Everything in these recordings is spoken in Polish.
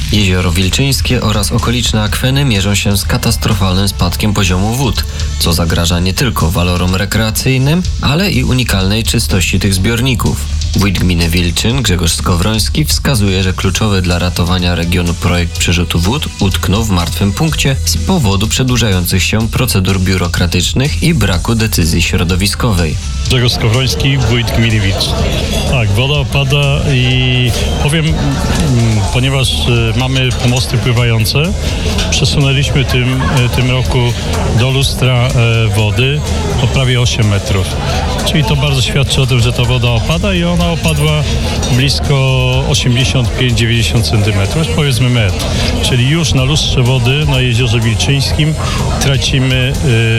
Jezioro Wilczyńskie oraz okoliczne akweny mierzą się z katastrofalnym spadkiem poziomu wód, co zagraża nie tylko walorom rekreacyjnym, ale i unikalnej czystości tych zbiorników. Wójt gminy Wilczyn Grzegorz Skowroński wskazuje, że kluczowy dla ratowania regionu projekt przerzutu wód utknął w martwym punkcie z powodu przedłużających się procedur biurokratycznych i braku decyzji środowiskowej. Grzegorz Skowroński, wójt gminy Wilczyn. Tak, woda opada i powiem, ponieważ mamy pomosty pływające, przesunęliśmy tym roku do lustra wody o prawie 8 metrów. Czyli to bardzo świadczy o tym, że ta woda opada i ona opadła blisko 85-90 cm, powiedzmy metr. Czyli już na lustrze wody na Jeziorze Wilczyńskim tracimy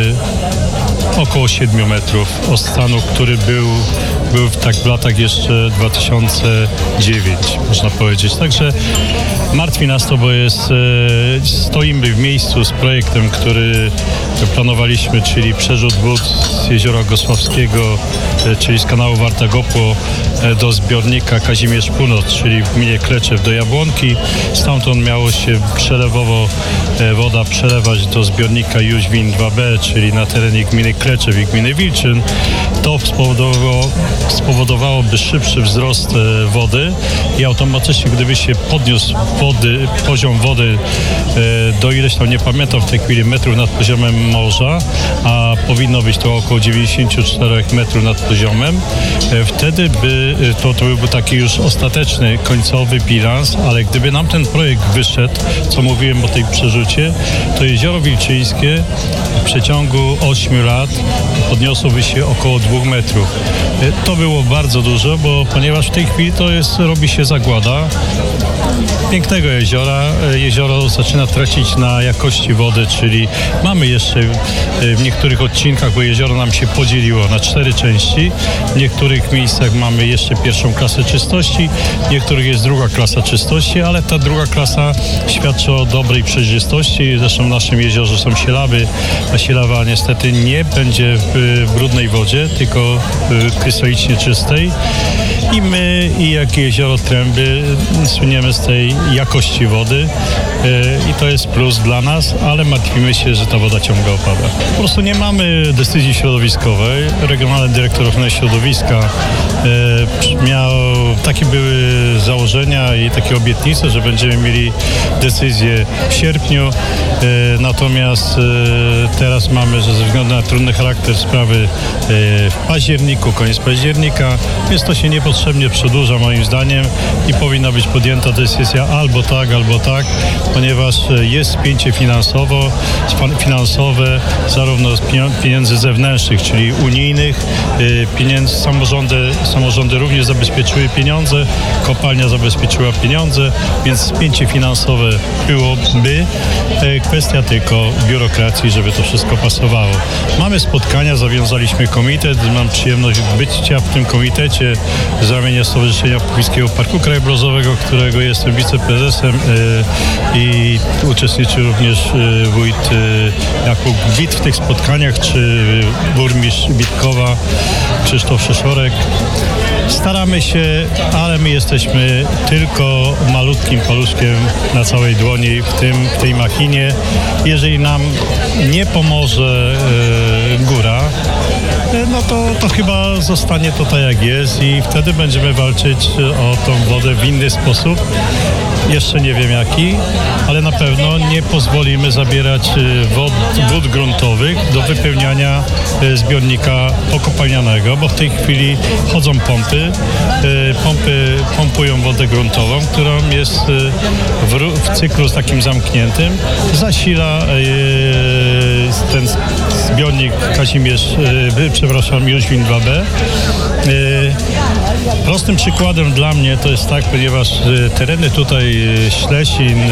około 7 metrów od stanu, który był w latach jeszcze 2009, można powiedzieć. Także martwi nas to, bo stoimy w miejscu z projektem, który planowaliśmy, czyli przerzut wód z Jeziora Gosławskiego, czyli z kanału Warta-Gopło do zbiornika Kazimierz Północ, czyli w gminie Kleczew do Jabłonki. Stamtąd miało się przelewowo woda przelewać do zbiornika Jóźwin 2B, czyli na terenie gminy Kleczew i gminy Wilczyn. To spowodowałoby szybszy wzrost wody i automatycznie, gdyby się podniósł poziom wody do ileś tam, nie pamiętam w tej chwili, metrów nad poziomem morza, a powinno być to około 94 metrów nad poziomem, wtedy to byłby taki już ostateczny, końcowy bilans, ale gdyby nam ten projekt wyszedł, co mówiłem o tej przerzucie, to Jezioro Wilczyńskie w przeciągu 8 lat podniosłoby się około 2 metrów. To było bardzo dużo, ponieważ w tej chwili robi się zagłada pięknego jeziora. Jezioro zaczyna tracić na jakości wody, czyli mamy jeszcze w niektórych odcinkach, bo jezioro nam się podzieliło na 4 części. W niektórych miejscach mamy jeszcze pierwszą klasę czystości, w niektórych jest druga klasa czystości, ale ta druga klasa świadczy o dobrej przejrzystości. Zresztą w naszym jeziorze są sielawy, a sielawa niestety nie będzie w brudnej wodzie, tylko krystalicznie czystej. I my, i jak jezioro Tręby, słyniemy z tej jakości wody i to jest plus dla nas, ale martwimy się, że ta woda ciągle opada. Po prostu nie mamy decyzji środowiskowej. Regionalny dyrektor ochrony środowiska takie były założenia i takie obietnice, że będziemy mieli decyzję w sierpniu, natomiast teraz mamy, że ze względu na trudny charakter sprawy w październiku, koniec października, więc to się niepotrzebnie przedłuża moim zdaniem i powinna być podjęta decyzja albo tak, ponieważ jest spięcie finansowe zarówno z pieniędzy zewnętrznych, czyli unijnych, pieniędzy, samorządy również zabezpieczyły pieniądze, kopalnia zabezpieczyła pieniądze, więc spięcie finansowe byłoby, kwestia tylko biurokracji, żeby to wszystko pasowało. Mamy spotkania, zawiązaliśmy komitet, mam przyjemność bycia w tym komitecie z ramienia Stowarzyszenia Powiejskiego Parku Krajobrazowego, którego jestem wiceprezesem i uczestniczy również wójt Jakub Wit w tych spotkaniach, czy burmistrz Witkowa Krzysztof Szeszorek. Staramy się, ale my jesteśmy tylko malutkim paluszkiem na całej dłoni w tej machinie. Jeżeli nam nie pomoże góra, no to chyba zostanie to tak jak jest i wtedy będziemy walczyć o tą wodę w inny sposób. Jeszcze nie wiem jaki, ale na pewno nie pozwolimy zabierać wód gruntowych do wypełniania zbiornika pokopalnianego, bo w tej chwili chodzą pompy pompują wodę gruntową, którą jest w cyklu z takim zamkniętym, zasila ten zbiornik Jóźwin 2B. Prostym przykładem dla mnie to jest tak, ponieważ tereny tutaj Ślesin,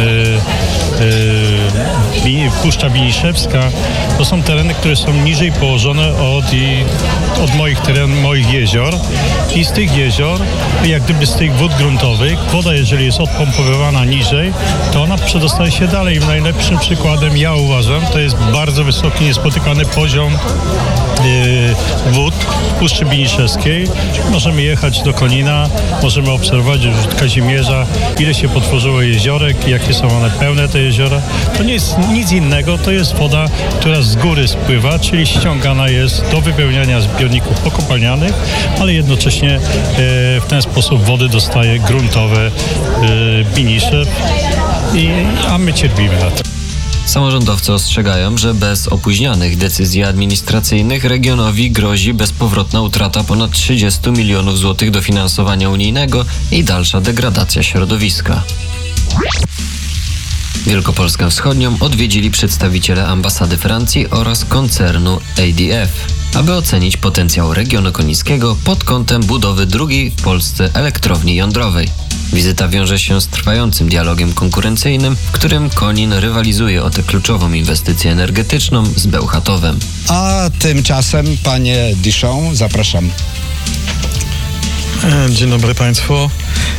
Puszcza Winiszewska to są tereny, które są niżej położone od moich jezior i z tych jezior, jak gdyby z tych wód gruntowych, woda jeżeli jest odpompowywana niżej, to ona przedostaje się dalej. Najlepszym przykładem, ja uważam, to jest bardzo wysoki, niespotykany poziom wód w Puszczy Biniszewskiej. Możemy jechać do Konina, możemy obserwować od Kazimierza, ile się potworzyło jeziorek, jakie są one pełne, te jeziora. To nie jest nic innego, to jest woda, która z góry spływa, czyli ściągana jest do wypełniania zbiorników pokopalnianych, ale jednocześnie w ten sposób wody dostaje gruntowe Biniszew, a my cierpimy na to. Samorządowcy ostrzegają, że bez opóźnionych decyzji administracyjnych regionowi grozi bezpowrotna utrata ponad 30 milionów złotych dofinansowania unijnego i dalsza degradacja środowiska. Wielkopolskę Wschodnią odwiedzili przedstawiciele ambasady Francji oraz koncernu ADF, aby ocenić potencjał regionu konińskiego pod kątem budowy drugiej w Polsce elektrowni jądrowej. Wizyta wiąże się z trwającym dialogiem konkurencyjnym, w którym Konin rywalizuje o tę kluczową inwestycję energetyczną z Bełchatowem. A tymczasem, panie Dichon, zapraszam. Dzień dobry Państwu.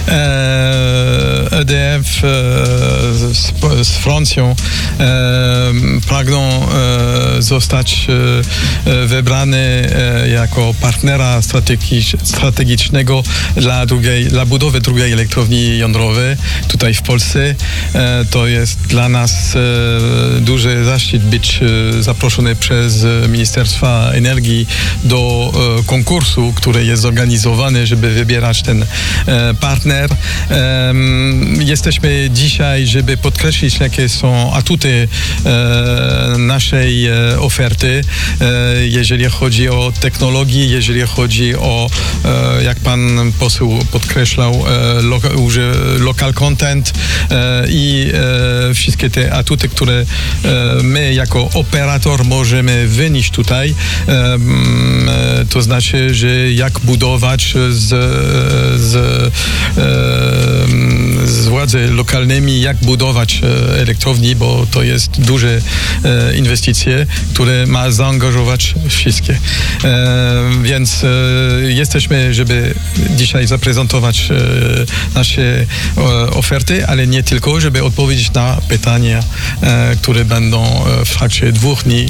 EDF z Francją pragną zostać wybrany jako partnera strategicznego dla budowy drugiej elektrowni jądrowej tutaj w Polsce. To jest dla nas duży zaszczyt być zaproszony przez Ministerstwo Energii do konkursu, który jest zorganizowany, żeby wybierać ten partner. Jesteśmy dzisiaj, żeby podkreślić, jakie są atuty naszej oferty, jeżeli chodzi o technologię, jeżeli chodzi o, jak pan poseł podkreślał, local content i wszystkie te atuty, które my jako operator możemy wynieść tutaj. To znaczy, że jak budować z władzy lokalnymi, jak budować elektrowni, bo to jest duże inwestycje, które ma zaangażować wszystkie. Więc jesteśmy, żeby dzisiaj zaprezentować nasze oferty, ale nie tylko, żeby odpowiedzieć na pytania, które będą w trakcie 2 dni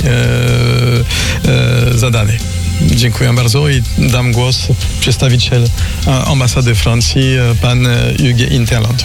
zadane. Dziękuję bardzo i dam głos przedstawiciel ambasady Francji, pan Hugues Interland.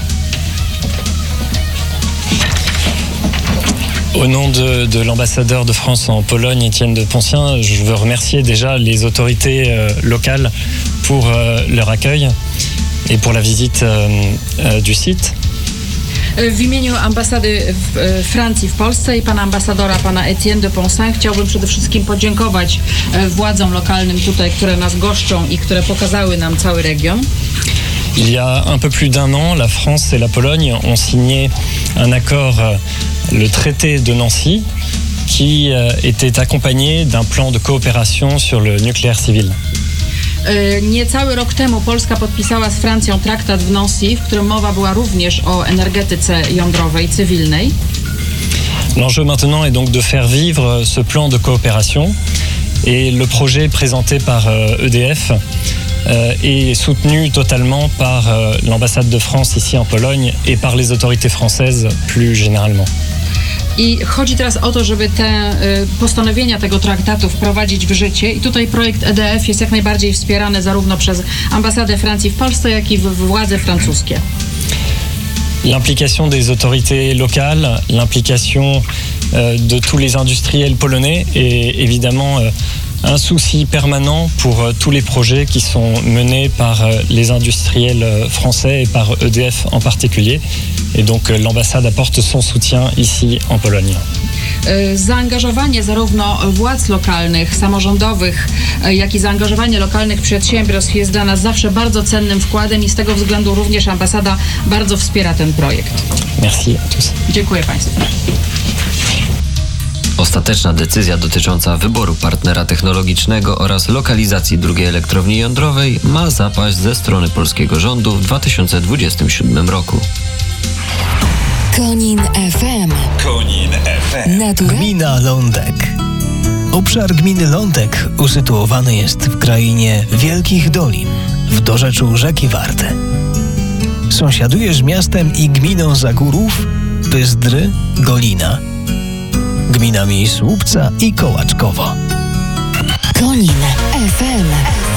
Au nom de l'ambassadeur de France en Pologne, Étienne de Poncien, je veux remercier déjà les autorités locales pour leur accueil et pour la visite du site. W imieniu ambasady Francji w Polsce i pana ambasadora, pana Etienne de Poncin, chciałbym przede wszystkim podziękować władzom lokalnym tutaj, które nas goszczą i które pokazały nam cały region. Il y a un peu plus d'un an, la France et la Pologne ont signé un accord, le traité de Nancy, qui était accompagné d'un plan de coopération sur le nucléaire civil. Niecały rok temu Polska podpisała z Francją traktat w Nancy, w którym mowa była również o energetyce jądrowej cywilnej. L'enjeu maintenant est donc de faire vivre ce plan de coopération et le projet présenté par EDF est soutenu totalement par l'ambassade de France ici en Pologne et par les autorités françaises plus généralement. I chodzi teraz o to, żeby te postanowienia tego traktatu wprowadzić w życie i tutaj projekt EDF jest jak najbardziej wspierany zarówno przez ambasadę Francji w Polsce, jak i władze francuskie. L'implication des autorités locales, l'implication de tous les industriels polonais est évidemment un souci permanent pour tous les projets qui sont menés par les industriels français et par EDF en particulier. Et donc l'ambassade apporte son soutien ici en Pologne. Zaangażowanie zarówno władz lokalnych, samorządowych, jak i zaangażowanie lokalnych przedsiębiorstw jest dla nas zawsze bardzo cennym wkładem i z tego względu również ambasada bardzo wspiera ten projekt. Merci à tous. Dziękuję Państwu. Ostateczna decyzja dotycząca wyboru partnera technologicznego oraz lokalizacji drugiej elektrowni jądrowej ma zapaść ze strony polskiego rządu w 2027 roku. Konin FM. Konin FM. Gmina Lądek. Obszar gminy Lądek usytuowany jest w krainie Wielkich Dolin, w dorzeczu rzeki Warty. Sąsiaduje z miastem i gminą Zagórów, Pyzdry, Golina, gminami Słupca i Kołaczkowo. Konin FM.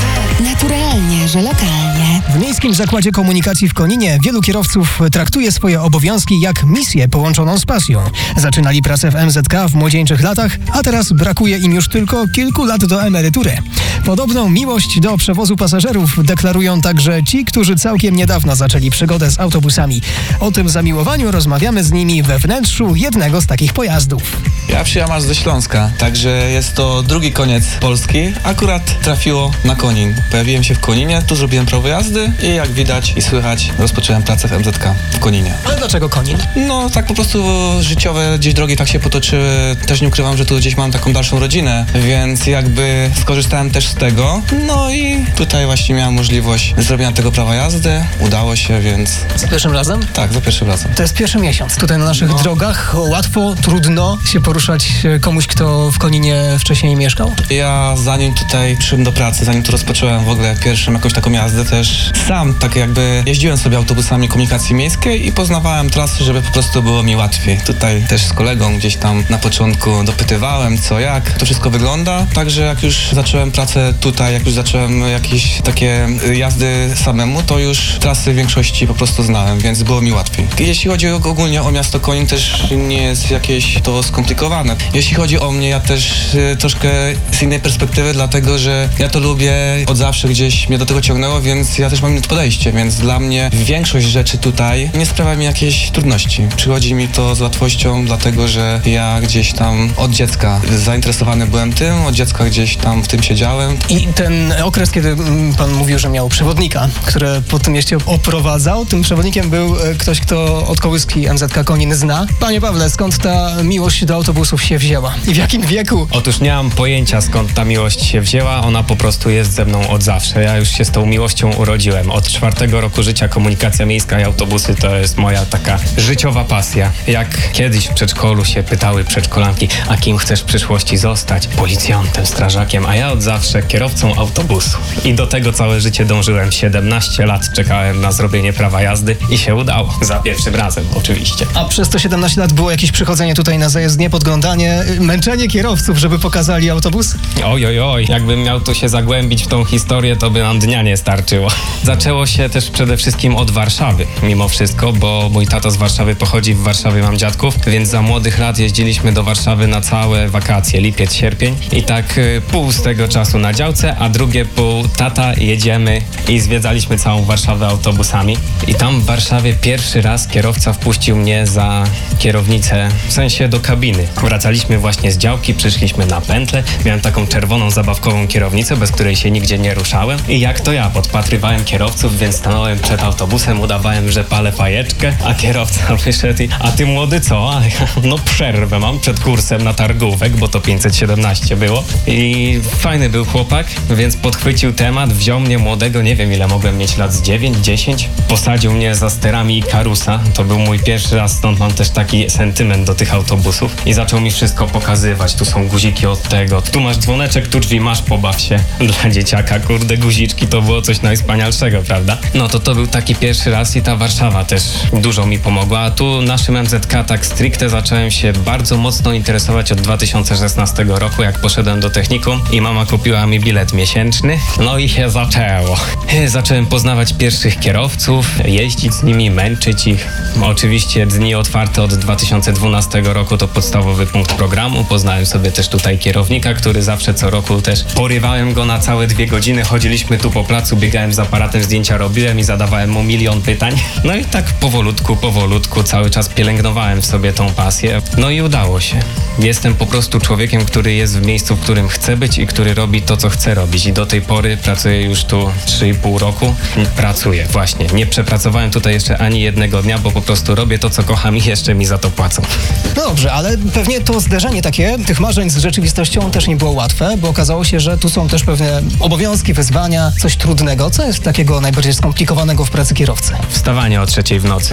Naturalnie, że lokalnie. W Miejskim Zakładzie Komunikacji w Koninie wielu kierowców traktuje swoje obowiązki jak misję połączoną z pasją. Zaczynali pracę w MZK w młodzieńczych latach, a teraz brakuje im już tylko kilku lat do emerytury. Podobną miłość do przewozu pasażerów deklarują także ci, którzy całkiem niedawno zaczęli przygodę z autobusami. O tym zamiłowaniu rozmawiamy z nimi we wnętrzu jednego z takich pojazdów. Ja przyjechałem aż ze Śląska, także jest to drugi koniec Polski. Akurat trafiło na Konin. Pojawiłem się w Koninie, tu zrobiłem prawo jazdy i jak widać i słychać, rozpocząłem pracę w MZK w Koninie. Ale dlaczego Konin? No tak po prostu życiowe gdzieś drogi tak się potoczyły. Też nie ukrywam, że tu gdzieś mam taką dalszą rodzinę, więc jakby skorzystałem też z tego. No i tutaj właśnie miałem możliwość zrobienia tego prawa jazdy. Udało się, więc... Za pierwszym razem? Tak, za pierwszym razem. To jest pierwszy miesiąc tutaj na naszych drogach. Łatwo, trudno się poruszać komuś, kto w Koninie wcześniej mieszkał? Ja zanim tutaj przyszedłem do pracy, zanim tu rozpocząłem w ogóle pierwszą jakąś taką jazdę, też sam tak jakby jeździłem sobie autobusami komunikacji miejskiej i poznawałem trasy, żeby po prostu było mi łatwiej. Tutaj też z kolegą gdzieś tam na początku dopytywałem co, jak to wszystko wygląda. Także jak już zacząłem pracę tutaj, jak już zacząłem jakieś takie jazdy samemu, to już trasy w większości po prostu znałem, więc było mi łatwiej. Jeśli chodzi ogólnie o miasto Konin, też nie jest jakieś to skomplikowane. Jeśli chodzi o mnie, ja też troszkę z innej perspektywy, dlatego że ja to lubię, od zawsze gdzieś mnie do tego ciągnęło, więc ja też mam inne podejście, więc dla mnie większość rzeczy tutaj nie sprawia mi jakiejś trudności. Przychodzi mi to z łatwością, dlatego że ja gdzieś tam od dziecka zainteresowany byłem tym, od dziecka gdzieś tam w tym siedziałem. I ten okres, kiedy pan mówił, że miał przewodnika, który po tym mieście oprowadzał, tym przewodnikiem był ktoś, kto od kołyski MZK Konin zna. Panie Pawle, skąd ta miłość do autobusów się wzięła? I w jakim wieku? Otóż nie mam pojęcia, skąd ta miłość się wzięła. Ona po prostu jest ze mną od zawsze. Ja już się z tą miłością urodziłem. Od 4 roku życia komunikacja miejska i autobusy to jest moja taka życiowa pasja. Jak kiedyś w przedszkolu się pytały przedszkolanki, a kim chcesz w przyszłości zostać? Policjantem, strażakiem, a ja od zawsze kierowcą autobusu. I do tego całe życie dążyłem. 17 lat czekałem na zrobienie prawa jazdy i się udało. Za pierwszym razem oczywiście. A przez te 17 lat było jakieś przychodzenie tutaj na zajezdnię, podglądanie, męczenie kierowców, żeby pokazali autobus? Oj, jakbym miał tu się zagłębić w tą historię, to by nam dnia nie starczyło. Zaczęło się też przede wszystkim od Warszawy, mimo wszystko, bo mój tato z Warszawy pochodzi, w Warszawie mam dziadków, więc za młodych lat jeździliśmy do Warszawy na całe wakacje, lipiec, sierpień i tak pół z tego czasu na działce, a drugie pół tata jedziemy i zwiedzaliśmy całą Warszawę autobusami. I tam w Warszawie pierwszy raz kierowca wpuścił mnie za kierownicę, w sensie do kabiny. Wracaliśmy właśnie z działki, przyszliśmy na pętlę, miałem taką czerwoną zabawkową kierownicę, bez której się nigdzie nie ruszałem i jak to ja podpatrywałem kierowców, więc stanąłem przed autobusem, udawałem, że palę fajeczkę, a kierowca wyszedł i a ty młody co? A ja, no przerwę mam przed kursem na targówek, bo to 517 było i fajny był chłopak, więc podchwycił temat, wziął mnie młodego, nie wiem ile mogłem mieć lat, z 9, 10, posadził mnie za sterami Ikarusa, to był mój pierwszy raz, stąd mam też taki sentyment do tych autobusów i zaczął mi wszystko pokazywać, tu są guziki od tego, tu masz dzwoneczek, tu drzwi masz, pobaw się. Dla dzieciaka, kurde, guziczki to było coś najwspanialszego, prawda? No to był taki pierwszy raz i ta Warszawa też dużo mi pomogła, a tu naszym MZK tak stricte zacząłem się bardzo mocno interesować od 2016 roku, jak poszedłem do technikum i mama kupiła mi bilet miesięczny, no i się zaczęło. Zacząłem poznawać pierwszych kierowców, jeździć z nimi, męczyć ich. Oczywiście dni otwarte od 2012 roku to podstawowy punkt programu. Poznałem sobie też tutaj kierownika, który zawsze co roku też porywałem go na całe 2 godziny. Chodziliśmy tu po placu, biegałem z aparatem, zdjęcia robiłem i zadawałem mu 1 000 000 pytań. No i tak powolutku cały czas pielęgnowałem w sobie tą pasję. No i udało się. Jestem po prostu człowiekiem, który jest w miejscu, w którym chce być i który robi to, co chce robić. I do tej pory pracuję już tu 3,5 roku. Pracuję, właśnie. Nie przepracowałem tutaj jeszcze ani jednego dnia, bo po prostu robię to, co kocham i jeszcze mi za to płacą. No dobrze, ale pewnie to zderzenie takie tych marzeń z rzeczywistością też nie było łatwe, bo okazało się, że tu są też pewne obowiązki, wyzwania, coś trudnego. Co jest takiego najbardziej skomplikowanego w pracy kierowcy? Wstawanie o 3:00 w nocy.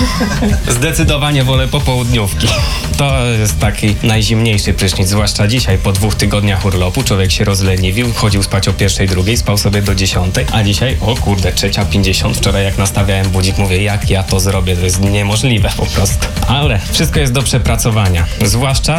Zdecydowanie wolę popołudniówki. To jest taki najzimniejszy prysznic, zwłaszcza dzisiaj po 2 tygodniach urlopu. Człowiek się rozleniwił, chodził spać o 1:00, 2:00, spał sobie do 10:00, a dzisiaj, o kurde, 3:50. Wczoraj jak nastawiałem budzik, mówię, jak ja to zrobię, to jest niemożliwe po prostu. Ale wszystko jest do przepracowania, zwłaszcza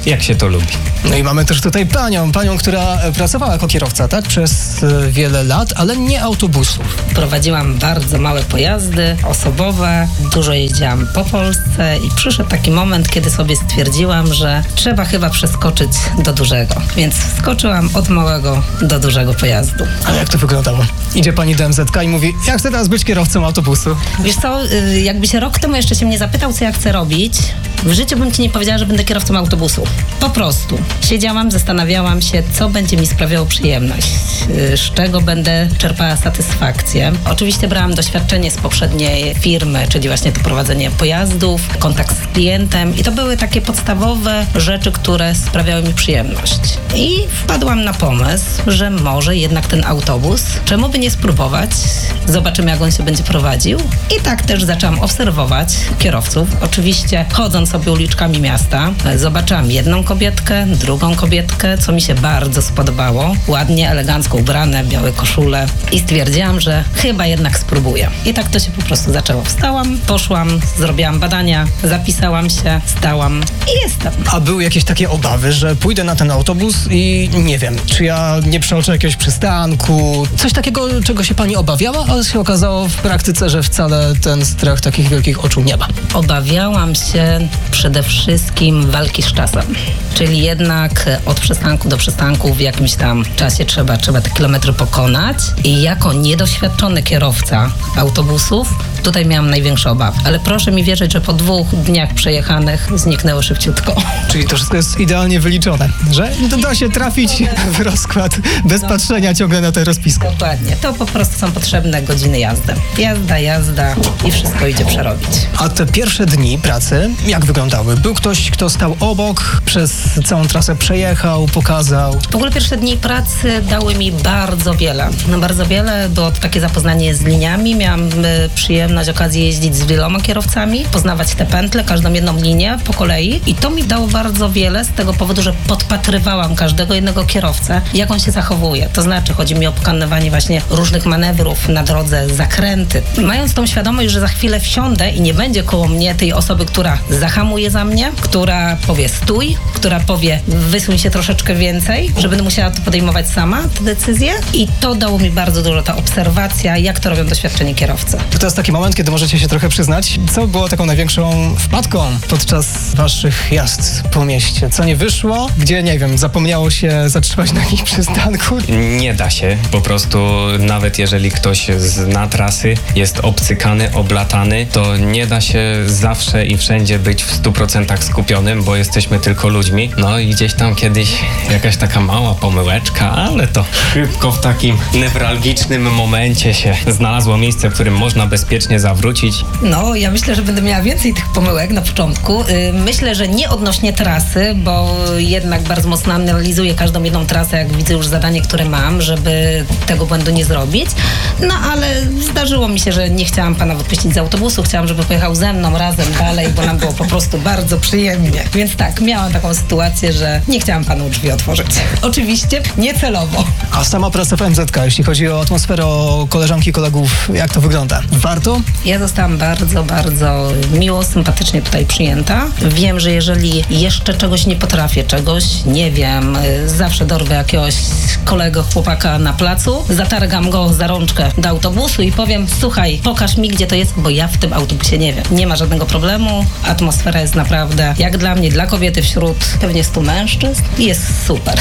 jak się to lubi. No i mamy też tutaj panią, która pracowała jako kierowca, tak? Przez wiele lat, ale nie autobusów. Prowadziłam bardzo małe pojazdy osobowe, dużo jeździłam po Polsce i przyszedł taki moment, kiedy sobie stwierdziłam, że trzeba chyba przeskoczyć do dużego. Więc wskoczyłam od małego do dużego pojazdu. Ale jak to wyglądało? Idzie pani do MZK i mówi, ja chcę teraz być kierowcą autobusu. Wiesz co, jakby się rok temu jeszcze się mnie zapytał, co ja chcę robić, w życiu bym ci nie powiedziała, że będę kierowcą autobusu. Po prostu. Siedziałam, zastanawiałam się, co będzie mi sprawiało przyjemność, z czego będę czerpała satysfakcję. Oczywiście brałam doświadczenie z poprzedniej firmy, czyli właśnie to prowadzenie pojazdów, kontakt z klientem i to były takie podstawowe rzeczy, które sprawiały mi przyjemność. I wpadłam na pomysł, że może jednak ten autobus, czemu by nie spróbować, zobaczymy, jak on się będzie prowadził. I tak też zaczęłam obserwować kierowców. Oczywiście chodząc sobie uliczkami miasta, zobaczyłam jedną kobietkę, drugą kobietkę, co mi się bardzo spodobało. Ładnie, elegancko ubrane, białe koszule i stwierdziłam, że chyba jednak spróbuję. I tak to się po prostu zaczęło. Wstałam, poszłam, zrobiłam badania, zapisałam się, stałam i jestem. A były jakieś takie obawy, że pójdę na ten autobus i nie wiem, czy ja nie przeoczę jakiegoś przystanku, coś takiego, czego się pani obawiała, ale się okazało w praktyce, że wcale ten strach takich wielkich oczu nie ma. Obawiałam się przede wszystkim walki z czasem. Czyli jednak od przystanku do przystanku w jakimś tam czasie trzeba te kilometry pokonać i jako niedoświadczony kierowca autobusów tutaj miałam największe obawy. Ale proszę mi wierzyć, że po 2 dniach przejechanych zniknęło szybciutko. Czyli to wszystko jest idealnie wyliczone, że da się trafić w rozkład bez patrzenia ciągle na te rozpiska. Dokładnie. To po prostu są potrzebne godziny jazdy. Jazda i wszystko idzie przerobić. A te pierwsze dni pracy, jak wyglądały? Był ktoś, kto stał obok, przez całą trasę przejechał, pokazał? W ogóle pierwsze dni pracy dały mi bardzo wiele. Bardzo wiele, było to takie zapoznanie z liniami. Miałam przyjemność, okazję jeździć z wieloma kierowcami, poznawać te pętle, każdą jedną linię po kolei i to mi dało bardzo wiele z tego powodu, że podpatrywałam każdego jednego kierowcę, jak on się zachowuje. To znaczy, chodzi mi o pokonywanie właśnie różnych manewrów na drodze, zakręty. Mając tą świadomość, że za chwilę wsiądę i nie będzie koło mnie tej osoby, która zahamuje za mnie, która powie stój, która powie wysuń się troszeczkę więcej, że będę musiała to podejmować sama, te decyzje i to dało mi bardzo dużo, ta obserwacja, jak to robią doświadczeni kierowcy. To jest taki moment, kiedy możecie się trochę przyznać, co było taką największą wpadką podczas waszych jazd po mieście? Co nie wyszło? Gdzie, nie wiem, zapomniało się zatrzymać na jakimś przystanku? Nie da się. Po prostu nawet jeżeli ktoś zna trasy, jest obcykany, oblatany, to nie da się zawsze i wszędzie być w 100% skupionym, bo jesteśmy tylko ludźmi. No i gdzieś tam kiedyś jakaś taka mała pomyłeczka, ale to szybko w takim newralgicznym momencie się znalazło miejsce, w którym można bezpiecznie zawrócić. No, ja myślę, że będę miała więcej tych pomyłek na początku. Myślę, że nie odnośnie trasy, bo jednak bardzo mocno analizuję każdą jedną trasę, jak widzę już zadanie, które mam, żeby tego błędu nie zrobić. No, ale zdarzyło mi się, że nie chciałam pana wypuścić z autobusu, chciałam, żeby pojechał ze mną razem dalej, bo nam było po prostu bardzo przyjemnie. Więc tak, miałam taką sytuację, że nie chciałam panu drzwi otworzyć. Oczywiście niecelowo. A sama praca w MZK, jeśli chodzi o atmosferę, o koleżanki, kolegów, jak to wygląda? Warto? Ja zostałam bardzo, bardzo miło, sympatycznie tutaj przyjęta. Wiem, że jeżeli jeszcze czegoś nie potrafię, czegoś nie wiem, zawsze dorwę jakiegoś kolegę, chłopaka na placu, zatargam go za rączkę do autobusu i powiem, słuchaj, pokaż mi, gdzie to jest, bo ja w tym autobusie nie wiem. Nie ma żadnego problemu, atmosfera jest naprawdę, jak dla mnie, dla kobiety wśród pewnie 100 mężczyzn i jest super.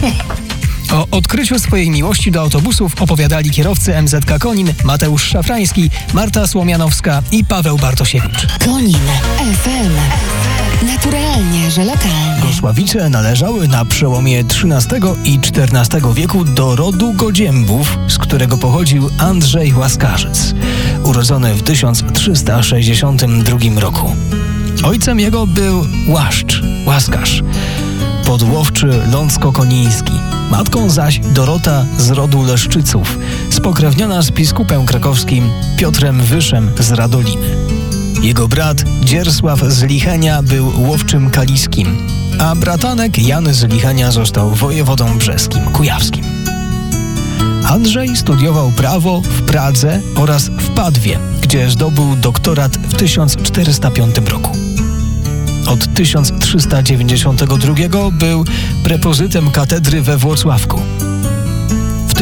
O odkryciu swojej miłości do autobusów opowiadali kierowcy MZK Konin Mateusz Szafrański, Marta Słomianowska i Paweł Bartosiewicz. Konin FM. Naturalnie, że lokalnie. Gosławice należały na przełomie XIII i XIV wieku do rodu Godziębów, z którego pochodził Andrzej Łaskarzyc, urodzony w 1362 roku. Ojcem jego był Łaskarz, podłowczy lącko-koniński. Matką zaś Dorota z rodu Leszczyców, spokrewniona z biskupem krakowskim Piotrem Wyszem z Radoliny. Jego brat Dziersław z Lichenia był łowczym kaliskim, a bratanek Jan z Lichenia został wojewodą brzeskim, kujawskim. Andrzej studiował prawo w Pradze oraz w Padwie, gdzie zdobył doktorat w 1405 roku. Od 1392 był prepozytem katedry we Włocławku. W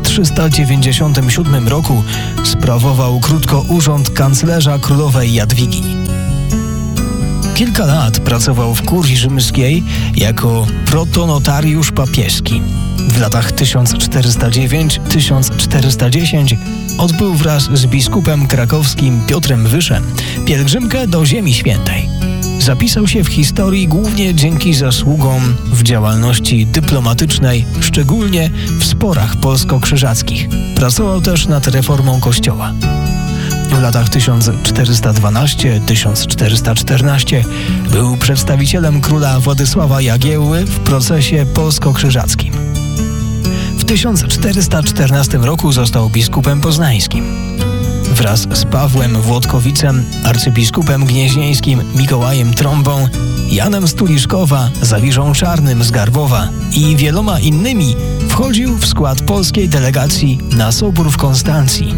1397 roku sprawował krótko urząd kanclerza królowej Jadwigi. Kilka lat pracował w kurii rzymskiej jako protonotariusz papieski. W latach 1409-1410 odbył wraz z biskupem krakowskim Piotrem Wyszem pielgrzymkę do Ziemi Świętej. Zapisał się w historii głównie dzięki zasługom w działalności dyplomatycznej, szczególnie w sporach polsko-krzyżackich. Pracował też nad reformą Kościoła. W latach 1412-1414 był przedstawicielem króla Władysława Jagiełły w procesie polsko-krzyżackim. W 1414 roku został biskupem poznańskim. Wraz z Pawłem Włodkowicem, arcybiskupem gnieźnieńskim Mikołajem Trąbą, Janem Stuliszkowa, Zawiszą Czarnym z Garbowa i wieloma innymi wchodził w skład polskiej delegacji na Sobór w Konstancji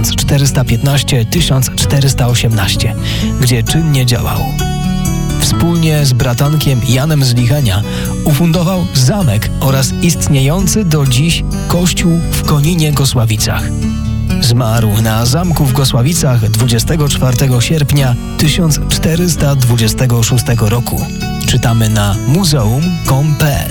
1415-1418, gdzie czynnie działał. Wspólnie z bratankiem Janem z Lichenia ufundował zamek oraz istniejący do dziś kościół w Koninie-Gosławicach. Zmarł na zamku w Gosławicach 24 sierpnia 1426 roku. Czytamy na muzeum.com.pl.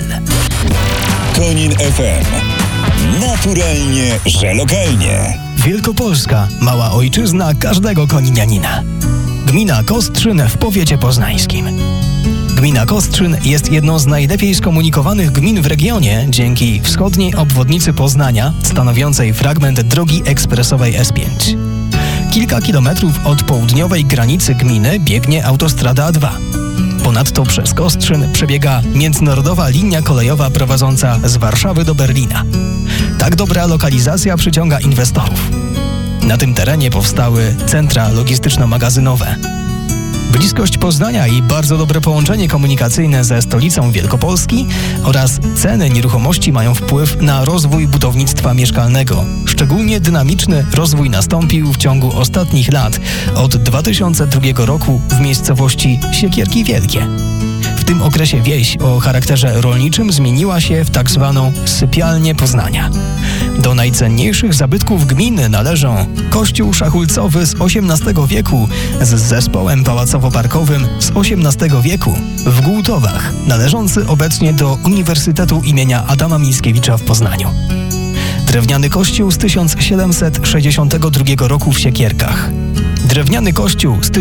Konin FM. Naturalnie, że lokalnie. Wielkopolska, mała ojczyzna każdego koninianina. Gmina Kostrzyn w powiecie poznańskim. Gmina Kostrzyn jest jedną z najlepiej skomunikowanych gmin w regionie dzięki wschodniej obwodnicy Poznania, stanowiącej fragment drogi ekspresowej S5. Kilka kilometrów od południowej granicy gminy biegnie autostrada A2. Ponadto przez Kostrzyn przebiega międzynarodowa linia kolejowa prowadząca z Warszawy do Berlina. Tak dobra lokalizacja przyciąga inwestorów. Na tym terenie powstały centra logistyczno-magazynowe. Bliskość Poznania i bardzo dobre połączenie komunikacyjne ze stolicą Wielkopolski oraz ceny nieruchomości mają wpływ na rozwój budownictwa mieszkalnego. Szczególnie dynamiczny rozwój nastąpił w ciągu ostatnich lat, od 2002 roku w miejscowości Siekierki Wielkie. W tym okresie wieś o charakterze rolniczym zmieniła się w tak zwaną sypialnię Poznania. Do najcenniejszych zabytków gminy należą kościół szachulcowy z XVIII wieku z zespołem pałacowo-parkowym z XVIII wieku w Głutowach, należący obecnie do Uniwersytetu imienia Adama Mickiewicza w Poznaniu. Drewniany kościół z 1762 roku w Siekierkach. Drewniany kościół z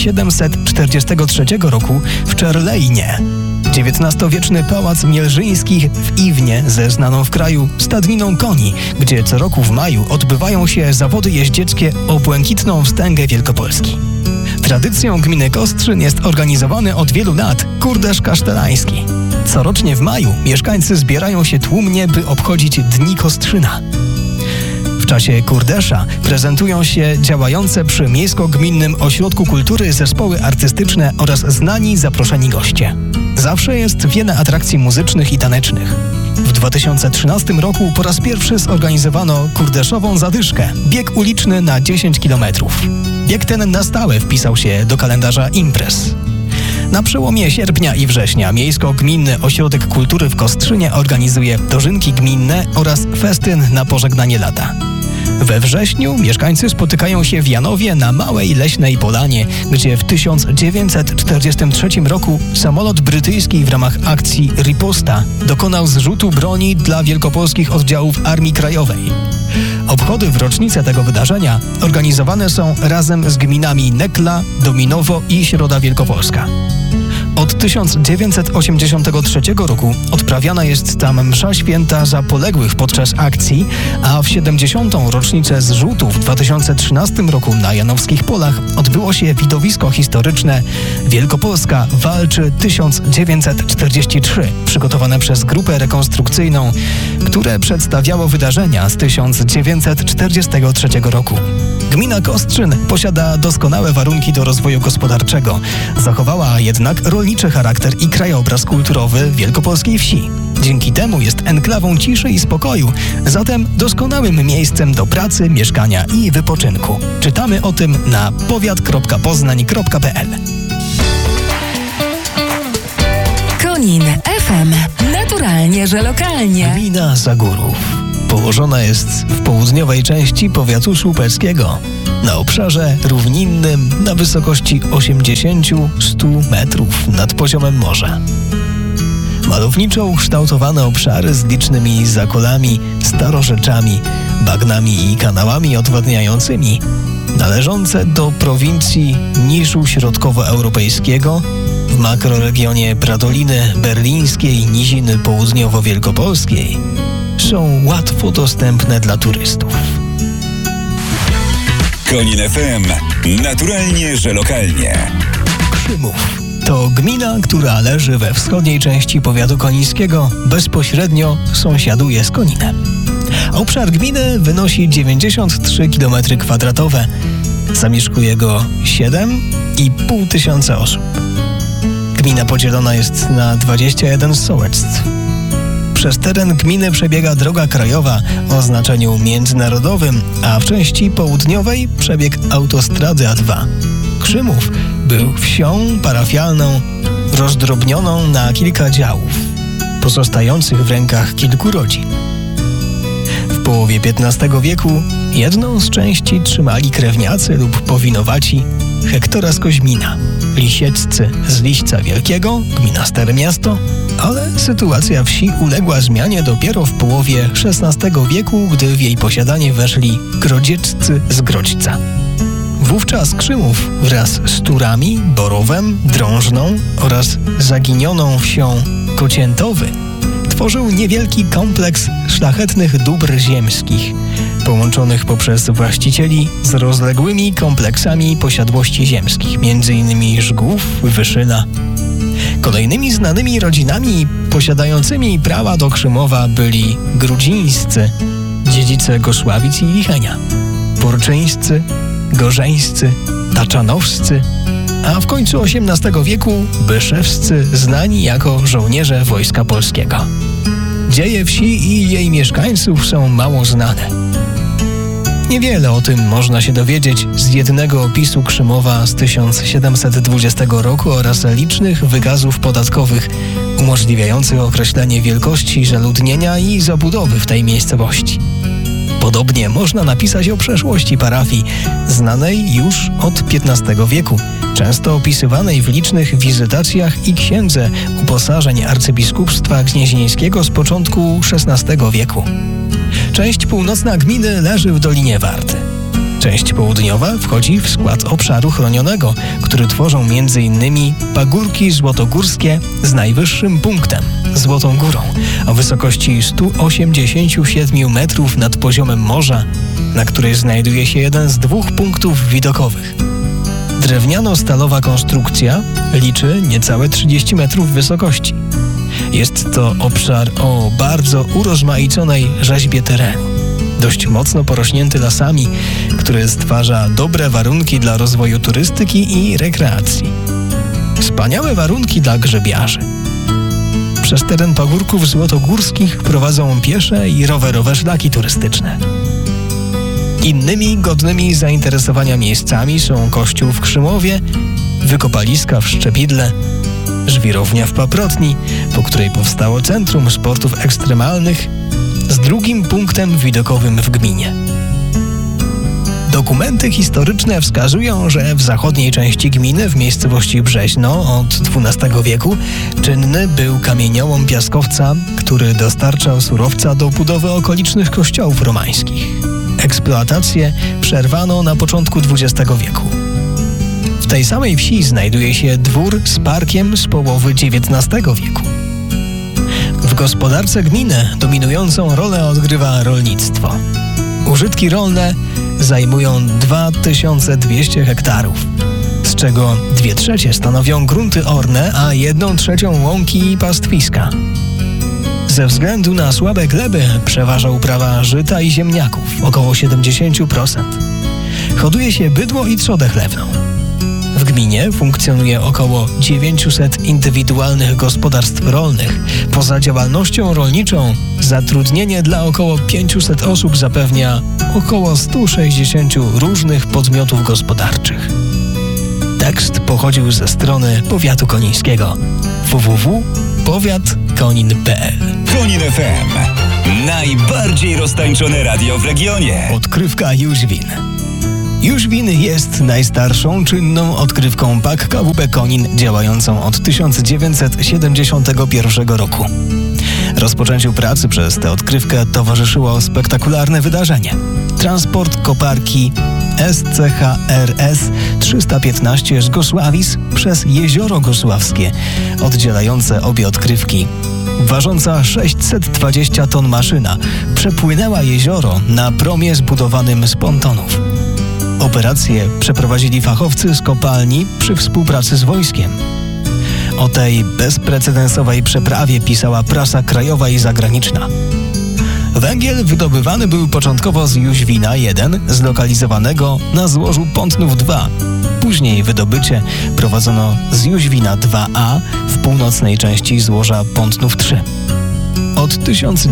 1743 roku w Czerlejnie. XIX-wieczny pałac Mielżyńskich w Iwnie ze znaną w kraju stadniną koni, gdzie co roku w maju odbywają się zawody jeździeckie o błękitną wstęgę Wielkopolski. Tradycją gminy Kostrzyn jest organizowany od wielu lat Kurdesz Kasztelański. Corocznie w maju mieszkańcy zbierają się tłumnie, by obchodzić Dni Kostrzyna. W czasie Kurdesza prezentują się działające przy Miejsko-Gminnym Ośrodku Kultury zespoły artystyczne oraz znani zaproszeni goście. Zawsze jest wiele atrakcji muzycznych i tanecznych. W 2013 roku po raz pierwszy zorganizowano kurdeszową zadyszkę, bieg uliczny na 10 km. Bieg ten na stałe wpisał się do kalendarza imprez. Na przełomie sierpnia i września Miejsko-Gminny Ośrodek Kultury w Kostrzynie organizuje dożynki gminne oraz festyn na pożegnanie lata. We wrześniu mieszkańcy spotykają się w Janowie na Małej Leśnej Polanie, gdzie w 1943 roku samolot brytyjski w ramach akcji Riposta dokonał zrzutu broni dla wielkopolskich oddziałów Armii Krajowej. Obchody w rocznicę tego wydarzenia organizowane są razem z gminami Nekla, Dominowo i Środa Wielkopolska. Od 1983 roku odprawiana jest tam msza święta za poległych podczas akcji, a w 70. rocznicę zrzutu w 2013 roku na Janowskich Polach odbyło się widowisko historyczne Wielkopolska walczy 1943, przygotowane przez grupę rekonstrukcyjną, które przedstawiało wydarzenia z 1943 roku. Gmina Kostrzyn posiada doskonałe warunki do rozwoju gospodarczego. Zachowała jednak rolniczy charakter i krajobraz kulturowy wielkopolskiej wsi. Dzięki temu jest enklawą ciszy i spokoju, zatem doskonałym miejscem do pracy, mieszkania i wypoczynku. Czytamy o tym na powiat.poznań.pl. Konin FM. Naturalnie, że lokalnie. Gmina Zagórów położona jest w południowej części powiatu słupeckiego, na obszarze równinnym na wysokości 80-100 metrów nad poziomem morza. Malowniczo ukształtowane obszary z licznymi zakolami, starorzeczami, bagnami i kanałami odwadniającymi, należące do prowincji Niszu Środkowoeuropejskiego w makroregionie Pradoliny Berlińskiej Niziny Południowo-Wielkopolskiej, są łatwo dostępne dla turystów. Konin FM. Naturalnie, że lokalnie. Krzymów to gmina, która leży we wschodniej części powiatu konińskiego, bezpośrednio sąsiaduje z Koninem. Obszar gminy wynosi 93 km². Zamieszkuje go 7,5 tysiąca osób. Gmina podzielona jest na 21 sołectw. Przez teren gminy przebiega droga krajowa o znaczeniu międzynarodowym, a w części południowej przebieg autostrady A2. Krzymów był wsią parafialną rozdrobnioną na kilka działów, pozostających w rękach kilku rodzin. W połowie XV wieku jedną z części trzymali krewniacy lub powinowaci Hektora z Koźmina, Lisieccy z Liśca Wielkiego, gmina Stare Miasto, ale sytuacja wsi uległa zmianie dopiero w połowie XVI wieku, gdy w jej posiadanie weszli Grodzieczcy z Grodźca. Wówczas Krzymów wraz z Turami, Borowem, Drążną oraz zaginioną wsią Kociętowy tworzył niewielki kompleks szlachetnych dóbr ziemskich, połączonych poprzez właścicieli z rozległymi kompleksami posiadłości ziemskich, m.in. Żgów, Wyszyna. Kolejnymi znanymi rodzinami posiadającymi prawa do Krzymowa byli Grudzińscy, dziedzice Gosławic i Lichenia, Porczyńscy, Gorzeńscy, Taczanowscy, a w końcu XVIII wieku Byszewscy, znani jako żołnierze Wojska Polskiego. Dzieje wsi i jej mieszkańców są mało znane. Niewiele o tym można się dowiedzieć z jednego opisu Krzymowa z 1720 roku oraz licznych wykazów podatkowych umożliwiających określenie wielkości zaludnienia i zabudowy w tej miejscowości. Podobnie można napisać o przeszłości parafii, znanej już od XV wieku, często opisywanej w licznych wizytacjach i księdze uposażeń arcybiskupstwa gnieźnieńskiego z początku XVI wieku. Część północna gminy leży w Dolinie Warty. Część południowa wchodzi w skład obszaru chronionego, który tworzą m.in. pagórki złotogórskie z najwyższym punktem, Złotą Górą, o wysokości 187 metrów nad poziomem morza, na której znajduje się jeden z dwóch punktów widokowych. Drewniano-stalowa konstrukcja liczy niecałe 30 metrów wysokości. Jest to obszar o bardzo urozmaiconej rzeźbie terenu, dość mocno porośnięty lasami, który stwarza dobre warunki dla rozwoju turystyki i rekreacji. Wspaniałe warunki dla grzebiarzy. Przez teren pagórków złotogórskich prowadzą piesze i rowerowe szlaki turystyczne. Innymi godnymi zainteresowania miejscami są kościół w Krzymowie, wykopaliska w Szczepidle, żwirownia w Paprotni, po której powstało Centrum Sportów Ekstremalnych, z drugim punktem widokowym w gminie. Dokumenty historyczne wskazują, że w zachodniej części gminy, w miejscowości Brzeźno, od XII wieku czynny był kamieniołom piaskowca, który dostarczał surowca do budowy okolicznych kościołów romańskich. Eksploatację przerwano na początku XX wieku. W tej samej wsi znajduje się dwór z parkiem z połowy XIX wieku. W gospodarce gminy dominującą rolę odgrywa rolnictwo. Użytki rolne zajmują 2200 hektarów, z czego 2/3 stanowią grunty orne, a 1/3 łąki i pastwiska. Ze względu na słabe gleby przeważa uprawa żyta i ziemniaków, około 70%. Hoduje się bydło i trzodę chlewną. W gminie funkcjonuje około 900 indywidualnych gospodarstw rolnych. Poza działalnością rolniczą zatrudnienie dla około 500 osób zapewnia około 160 różnych podmiotów gospodarczych. Tekst pochodził ze strony powiatu konińskiego www.powiat Powiat konin.pl. Konin FM. Najbardziej roztańczone radio w regionie. Odkrywka Jóźwin. Jóźwin jest najstarszą czynną odkrywką PAK KWP Konin działającą od 1971 roku. Rozpoczęciu pracy przez tę odkrywkę towarzyszyło spektakularne wydarzenie. Transport koparki SCHRS 315 z Gosławic przez Jezioro Gosławskie, oddzielające obie odkrywki. Ważąca 620 ton maszyna przepłynęła jezioro na promie zbudowanym z pontonów. Operację przeprowadzili fachowcy z kopalni przy współpracy z wojskiem. O tej bezprecedensowej przeprawie pisała prasa krajowa i zagraniczna. Węgiel wydobywany był początkowo z Jóźwina 1, zlokalizowanego na złożu Pątnów 2. Później wydobycie prowadzono z Jóźwina 2A w północnej części złoża Pątnów 3. Od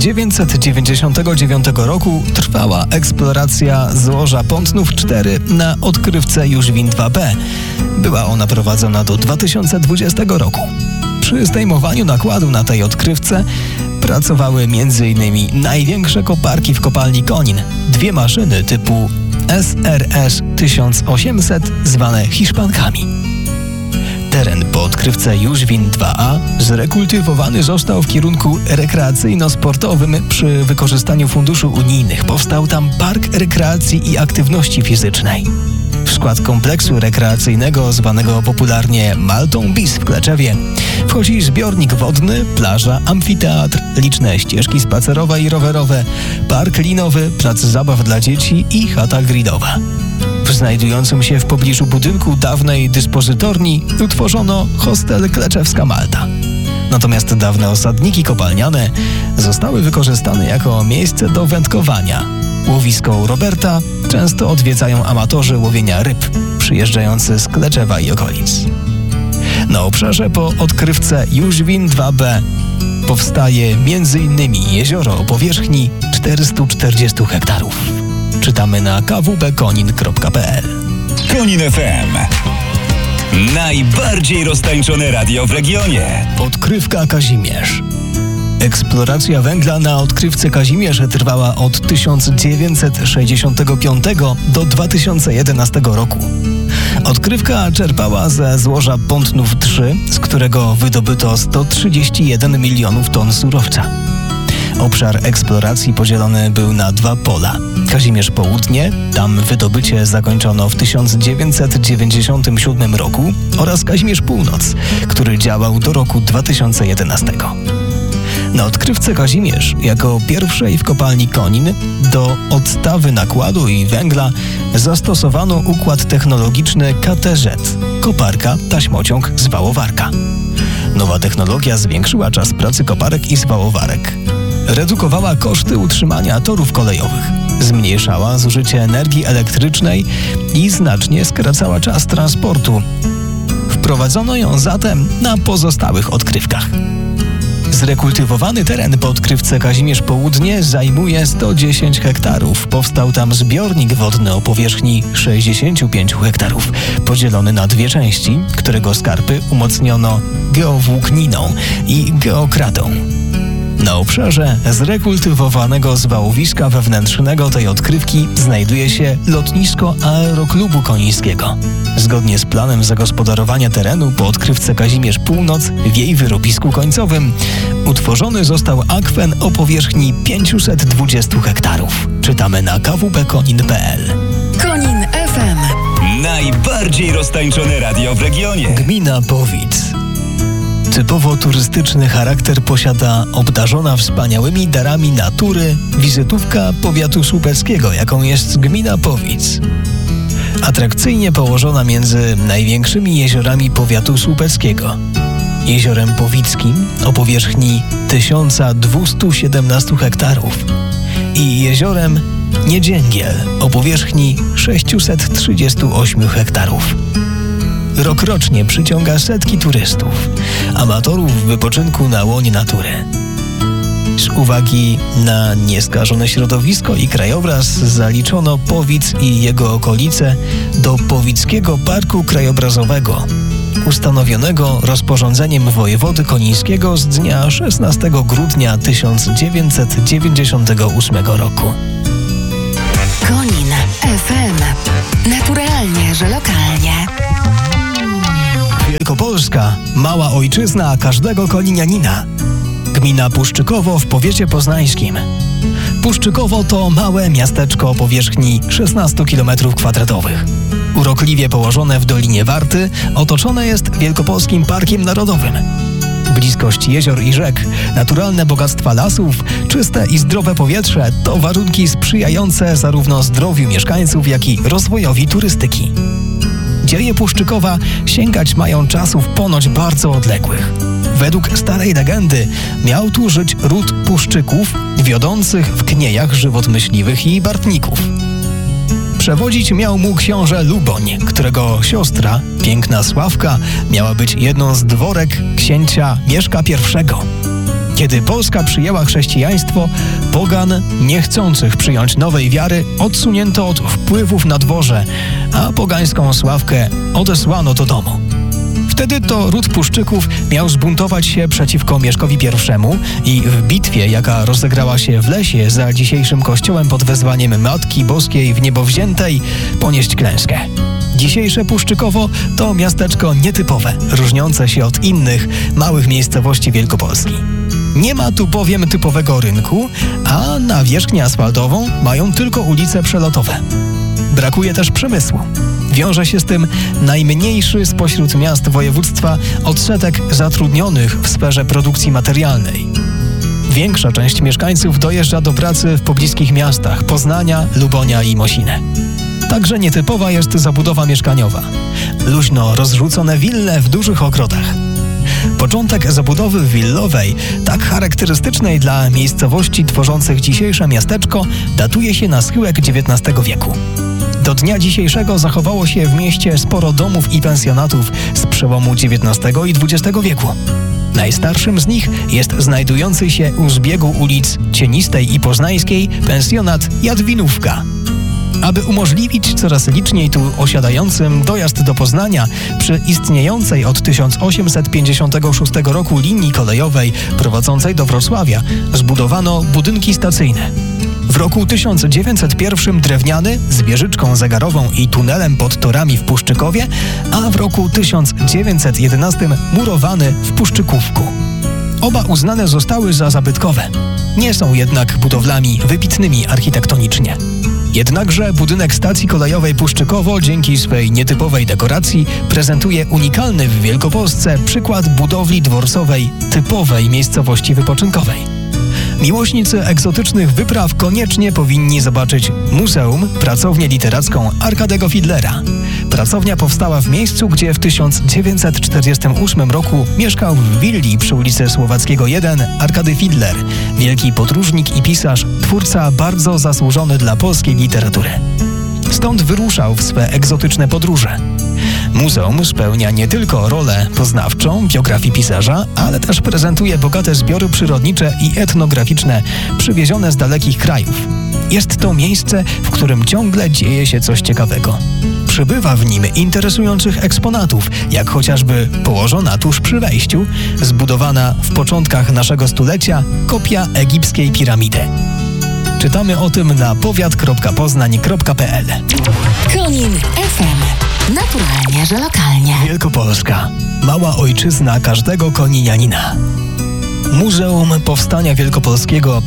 1999 roku trwała eksploracja złoża Pątnów 4 na odkrywce Jóźwin 2B. Była ona prowadzona do 2020 roku. Przy zdejmowaniu nakładu na tej odkrywce pracowały m.in. największe koparki w kopalni Konin. 2 maszyny typu SRS 1800 zwane Hiszpankami. Teren po odkrywce Jóźwin 2A zrekultywowany został w kierunku rekreacyjno-sportowym przy wykorzystaniu funduszy unijnych. Powstał tam park rekreacji i aktywności fizycznej. W skład kompleksu rekreacyjnego zwanego popularnie Maltą Bis w Kleczewie wchodzi zbiornik wodny, plaża, amfiteatr, liczne ścieżki spacerowe i rowerowe, park linowy, plac zabaw dla dzieci i chata gridowa. W znajdującym się w pobliżu budynku dawnej dyspozytorni utworzono hostel Kleczewska Malta. Natomiast dawne osadniki kopalniane zostały wykorzystane jako miejsce do wędkowania. Łowisko Roberta często odwiedzają amatorzy łowienia ryb przyjeżdżający z Kleczewa i okolic. Na obszarze po odkrywce Jóźwin 2B powstaje m.in. jezioro o powierzchni 440 hektarów. Czytamy na kwbkonin.pl. Konin FM. Najbardziej roztańczone radio w regionie. Odkrywka Kazimierz. Eksploracja węgla na odkrywce Kazimierz trwała od 1965 do 2011 roku. Odkrywka czerpała ze złoża Pątnów 3, z którego wydobyto 131 milionów ton surowca. Obszar eksploracji podzielony był na 2 pola. Kazimierz Południe, tam wydobycie zakończono w 1997 roku, oraz Kazimierz Północ, który działał do roku 2011. Na odkrywce Kazimierz, jako pierwszej w kopalni Konin, do odstawy nakładu i węgla zastosowano układ technologiczny KTZ – koparka, taśmociąg, zwałowarka. Nowa technologia zwiększyła czas pracy koparek i zwałowarek. Redukowała koszty utrzymania torów kolejowych, zmniejszała zużycie energii elektrycznej i znacznie skracała czas transportu. Wprowadzono ją zatem na pozostałych odkrywkach. Zrekultywowany teren po odkrywce Kazimierz Południe zajmuje 110 hektarów. Powstał tam zbiornik wodny o powierzchni 65 hektarów, podzielony na 2 części, którego skarpy umocniono geowłókniną i geokratą. Na obszarze zrekultywowanego zwałowiska wewnętrznego tej odkrywki znajduje się lotnisko Aeroklubu Konińskiego. Zgodnie z planem zagospodarowania terenu po odkrywce Kazimierz Północ w jej wyrobisku końcowym utworzony został akwen o powierzchni 520 hektarów. Czytamy na kwbkonin.pl. Konin FM. Najbardziej roztańczone radio w regionie. Gmina Powic. Typowo turystyczny charakter posiada obdarzona wspaniałymi darami natury wizytówka powiatu słupeckiego, jaką jest gmina Powic. Atrakcyjnie położona między największymi jeziorami powiatu słupeckiego. Jeziorem Powickim o powierzchni 1217 hektarów i jeziorem Niedzięgiel o powierzchni 638 hektarów. Rokrocznie przyciąga setki turystów, amatorów wypoczynku na łonie natury. Z uwagi na nieskażone środowisko i krajobraz zaliczono Powic i jego okolice do Powickiego Parku Krajobrazowego. ustanowionego rozporządzeniem wojewody konińskiego z dnia 16 grudnia 1998 roku. Konin FM. Naturalnie, że lokalnie. Wielkopolska, mała ojczyzna każdego koninianina. Gmina Puszczykowo w powiecie poznańskim. Puszczykowo to małe miasteczko o powierzchni 16 km². Urokliwie położone w Dolinie Warty, otoczone jest Wielkopolskim Parkiem Narodowym. Bliskość jezior i rzek, naturalne bogactwa lasów, czyste i zdrowe powietrze to warunki sprzyjające zarówno zdrowiu mieszkańców, jak i rozwojowi turystyki. Dzieje Puszczykowa sięgać mają czasów ponoć bardzo odległych. Według starej legendy miał tu żyć ród Puszczyków, wiodących w kniejach żywot myśliwych i bartników. Przewodzić miał mu książę Luboń, którego siostra, piękna Sławka, miała być jedną z dworek księcia Mieszka I. Kiedy Polska przyjęła chrześcijaństwo, pogan niechcących przyjąć nowej wiary odsunięto od wpływów na dworze, a pogańską Sławkę odesłano do domu. Wtedy to ród Puszczyków miał zbuntować się przeciwko Mieszkowi I i w bitwie, jaka rozegrała się w lesie za dzisiejszym kościołem pod wezwaniem Matki Boskiej w Niebo Wziętej, ponieść klęskę. Dzisiejsze Puszczykowo to miasteczko nietypowe, różniące się od innych małych miejscowości Wielkopolski. Nie ma tu bowiem typowego rynku, a nawierzchnię asfaltową mają tylko ulice przelotowe. Brakuje też przemysłu. Wiąże się z tym najmniejszy spośród miast województwa odsetek zatrudnionych w sferze produkcji materialnej. Większa część mieszkańców dojeżdża do pracy w pobliskich miastach Poznania, Lubonia i Mosinę. Także nietypowa jest zabudowa mieszkaniowa. Luźno rozrzucone wille w dużych ogrodach. Początek zabudowy willowej, tak charakterystycznej dla miejscowości tworzących dzisiejsze miasteczko, datuje się na schyłek XIX wieku. Do dnia dzisiejszego zachowało się w mieście sporo domów i pensjonatów z przełomu XIX i XX wieku. Najstarszym z nich jest znajdujący się u zbiegu ulic Cienistej i Poznańskiej pensjonat Jadwinówka. Aby umożliwić coraz liczniej tu osiadającym dojazd do Poznania przy istniejącej od 1856 roku linii kolejowej prowadzącej do Wrocławia, zbudowano budynki stacyjne. W roku 1901 drewniany z wieżyczką zegarową i tunelem pod torami w Puszczykowie, a w roku 1911 murowany w Puszczykówku. Oba uznane zostały za zabytkowe. Nie są jednak budowlami wybitnymi architektonicznie. Jednakże budynek stacji kolejowej Puszczykowo dzięki swej nietypowej dekoracji prezentuje unikalny w Wielkopolsce przykład budowli dworcowej typowej miejscowości wypoczynkowej. Miłośnicy egzotycznych wypraw koniecznie powinni zobaczyć muzeum, pracownię literacką Arkadego Fidlera. Pracownia powstała w miejscu, gdzie w 1948 roku mieszkał w willi przy ulicy Słowackiego 1 Arkady Fidler, wielki podróżnik i pisarz, twórca bardzo zasłużony dla polskiej literatury. Stąd wyruszał w swe egzotyczne podróże. Muzeum spełnia nie tylko rolę poznawczą biografii pisarza, ale też prezentuje bogate zbiory przyrodnicze i etnograficzne przywiezione z dalekich krajów. Jest to miejsce, w którym ciągle dzieje się coś ciekawego. Przybywa w nim interesujących eksponatów, jak chociażby położona tuż przy wejściu, zbudowana w początkach naszego stulecia kopia egipskiej piramidy. Czytamy o tym na powiat.poznań.pl. Konin FM. Naturalnie, że lokalnie. Wielkopolska. Mała ojczyzna każdego koninianina. Muzeum Powstania Wielkopolskiego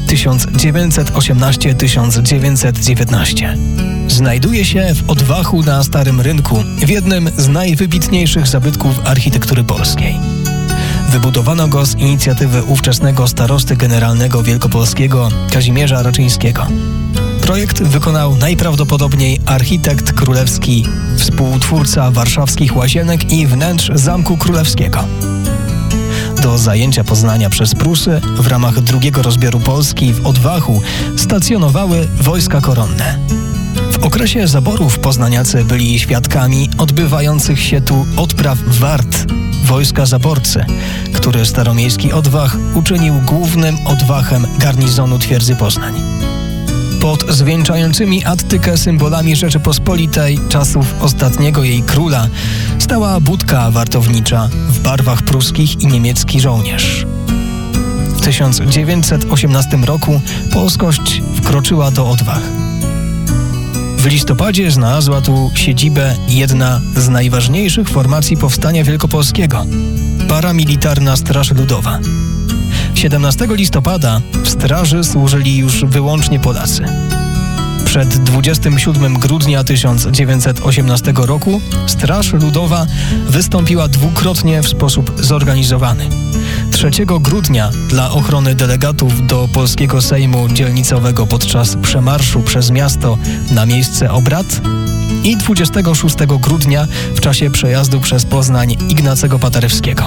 1918-1919. Znajduje się w Odwachu na Starym Rynku, w jednym z najwybitniejszych zabytków architektury polskiej. Wybudowano go z inicjatywy ówczesnego starosty generalnego wielkopolskiego Kazimierza Raczyńskiego. Projekt wykonał najprawdopodobniej architekt królewski, współtwórca warszawskich Łazienek i wnętrz Zamku Królewskiego. Do zajęcia Poznania przez Prusy w ramach drugiego rozbioru Polski w Odwachu stacjonowały wojska koronne. W okresie zaborów poznaniacy byli świadkami odbywających się tu odpraw wart wojska zaborcy, który staromiejski Odwach uczynił głównym odwachem garnizonu twierdzy Poznań. Pod zwieńczającymi Attykę symbolami Rzeczypospolitej czasów ostatniego jej króla stała budka wartownicza w barwach pruskich i niemiecki żołnierz. W 1918 roku polskość wkroczyła do odwag. W listopadzie znalazła tu siedzibę jedna z najważniejszych formacji powstania wielkopolskiego – paramilitarna Straż Ludowa. 17 listopada w straży służyli już wyłącznie Polacy. Przed 27 grudnia 1918 roku Straż Ludowa wystąpiła dwukrotnie w sposób zorganizowany. 3 grudnia dla ochrony delegatów do polskiego Sejmu dzielnicowego podczas przemarszu przez miasto na miejsce obrad i 26 grudnia w czasie przejazdu przez Poznań Ignacego Paderewskiego.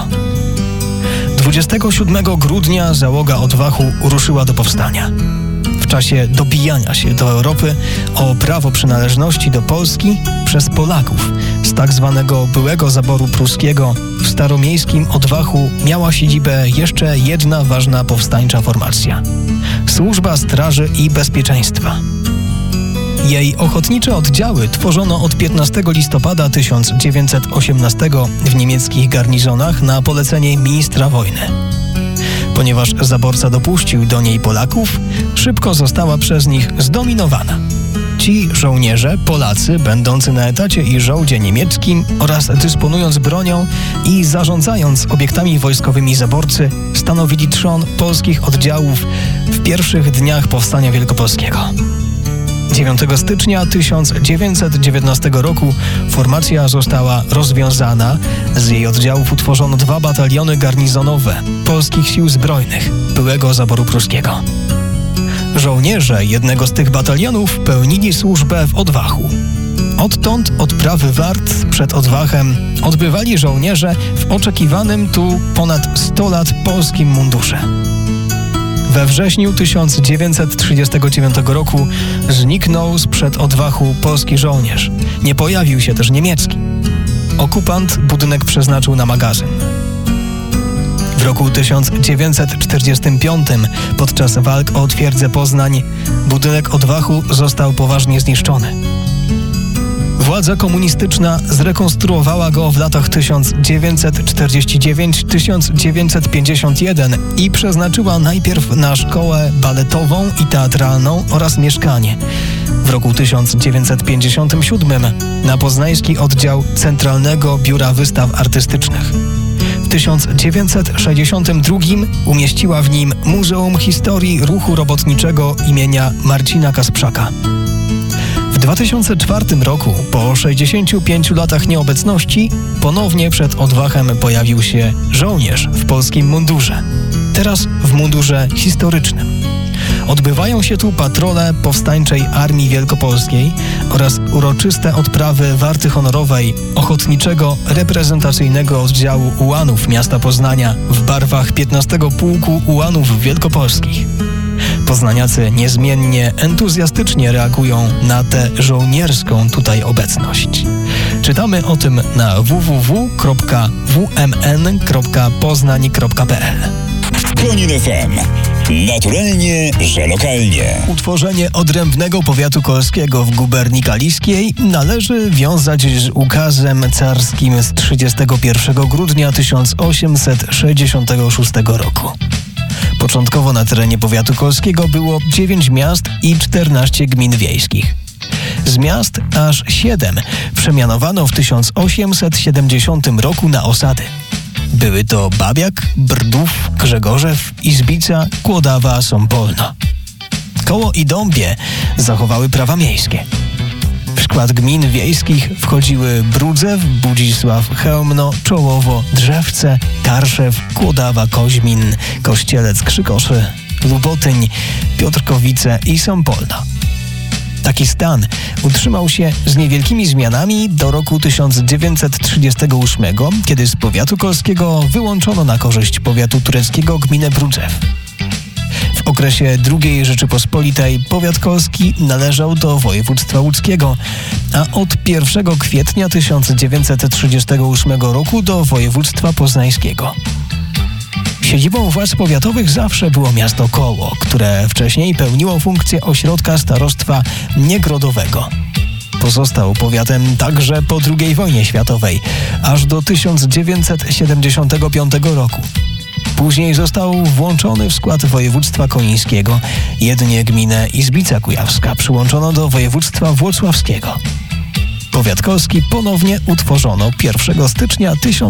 27 grudnia załoga Odwachu ruszyła do powstania. W czasie dobijania się do Europy o prawo przynależności do Polski przez Polaków z tak zwanego byłego zaboru pruskiego w staromiejskim Odwachu miała siedzibę jeszcze jedna ważna powstańcza formacja – Służba Straży i Bezpieczeństwa. Jej ochotnicze oddziały tworzono od 15 listopada 1918 w niemieckich garnizonach na polecenie ministra wojny. Ponieważ zaborca dopuścił do niej Polaków, szybko została przez nich zdominowana. Ci żołnierze, Polacy, będący na etacie i żołdzie niemieckim oraz dysponując bronią i zarządzając obiektami wojskowymi zaborcy, stanowili trzon polskich oddziałów w pierwszych dniach powstania wielkopolskiego. 9 stycznia 1919 roku formacja została rozwiązana, z jej oddziałów utworzono 2 bataliony garnizonowe Polskich Sił Zbrojnych, byłego zaboru pruskiego. Żołnierze jednego z tych batalionów pełnili służbę w Odwachu. Odtąd odprawy wart przed Odwachem odbywali żołnierze w oczekiwanym tu ponad 100 lat polskim mundurze. We wrześniu 1939 roku zniknął sprzed Odwachu polski żołnierz. Nie pojawił się też niemiecki. Okupant budynek przeznaczył na magazyn. W roku 1945 podczas walk o twierdzę Poznań budynek Odwachu został poważnie zniszczony. Władza komunistyczna zrekonstruowała go w latach 1949-1951 i przeznaczyła najpierw na szkołę baletową i teatralną oraz mieszkanie. W roku 1957 na poznański oddział Centralnego Biura Wystaw Artystycznych. W 1962 umieściła w nim Muzeum Historii Ruchu Robotniczego imienia Marcina Kasprzaka. W 2004 roku, po 65 latach nieobecności, ponownie przed Odwachem pojawił się żołnierz w polskim mundurze. Teraz w mundurze historycznym. Odbywają się tu patrole Powstańczej Armii Wielkopolskiej oraz uroczyste odprawy warty honorowej Ochotniczego Reprezentacyjnego Oddziału Ułanów miasta Poznania w barwach 15 Pułku Ułanów Wielkopolskich. Poznaniacy niezmiennie entuzjastycznie reagują na tę żołnierską tutaj obecność. Czytamy o tym na www.wmn.poznań.pl. Konin FM. Naturalnie, że lokalnie. Utworzenie odrębnego powiatu kolskiego w guberni kaliskiej należy wiązać z ukazem carskim z 31 grudnia 1866 roku. Początkowo na terenie powiatu kolskiego było 9 miast i 14 gmin wiejskich. Z miast aż 7 przemianowano w 1870 roku na osady. Były to Babiak, Brdów, Grzegorzew, Izbica, Kłodawa, Sąpolno. Koło i Dąbie zachowały prawa miejskie. W skład gmin wiejskich wchodziły Brudzew, Budzisław, Chełmno, Czołowo, Drzewce, Karszew, Kłodawa, Koźmin, Kościelec, Krzykoszy, Lubotyń, Piotrkowice i Sąpolno. Taki stan utrzymał się z niewielkimi zmianami do roku 1938, kiedy z powiatu kolskiego wyłączono na korzyść powiatu tureckiego gminę Brudzew. W okresie II Rzeczypospolitej powiat kolski należał do województwa łódzkiego, a od 1 kwietnia 1938 roku do województwa poznańskiego. Siedzibą władz powiatowych zawsze było miasto Koło, które wcześniej pełniło funkcję ośrodka starostwa niegrodowego. pozostał powiatem także po II wojnie światowej, aż do 1975 roku. Później został włączony w skład województwa konińskiego. Jedynie gminę Izbica Kujawska przyłączono do województwa włocławskiego. Powiat kolski ponownie utworzono 1 stycznia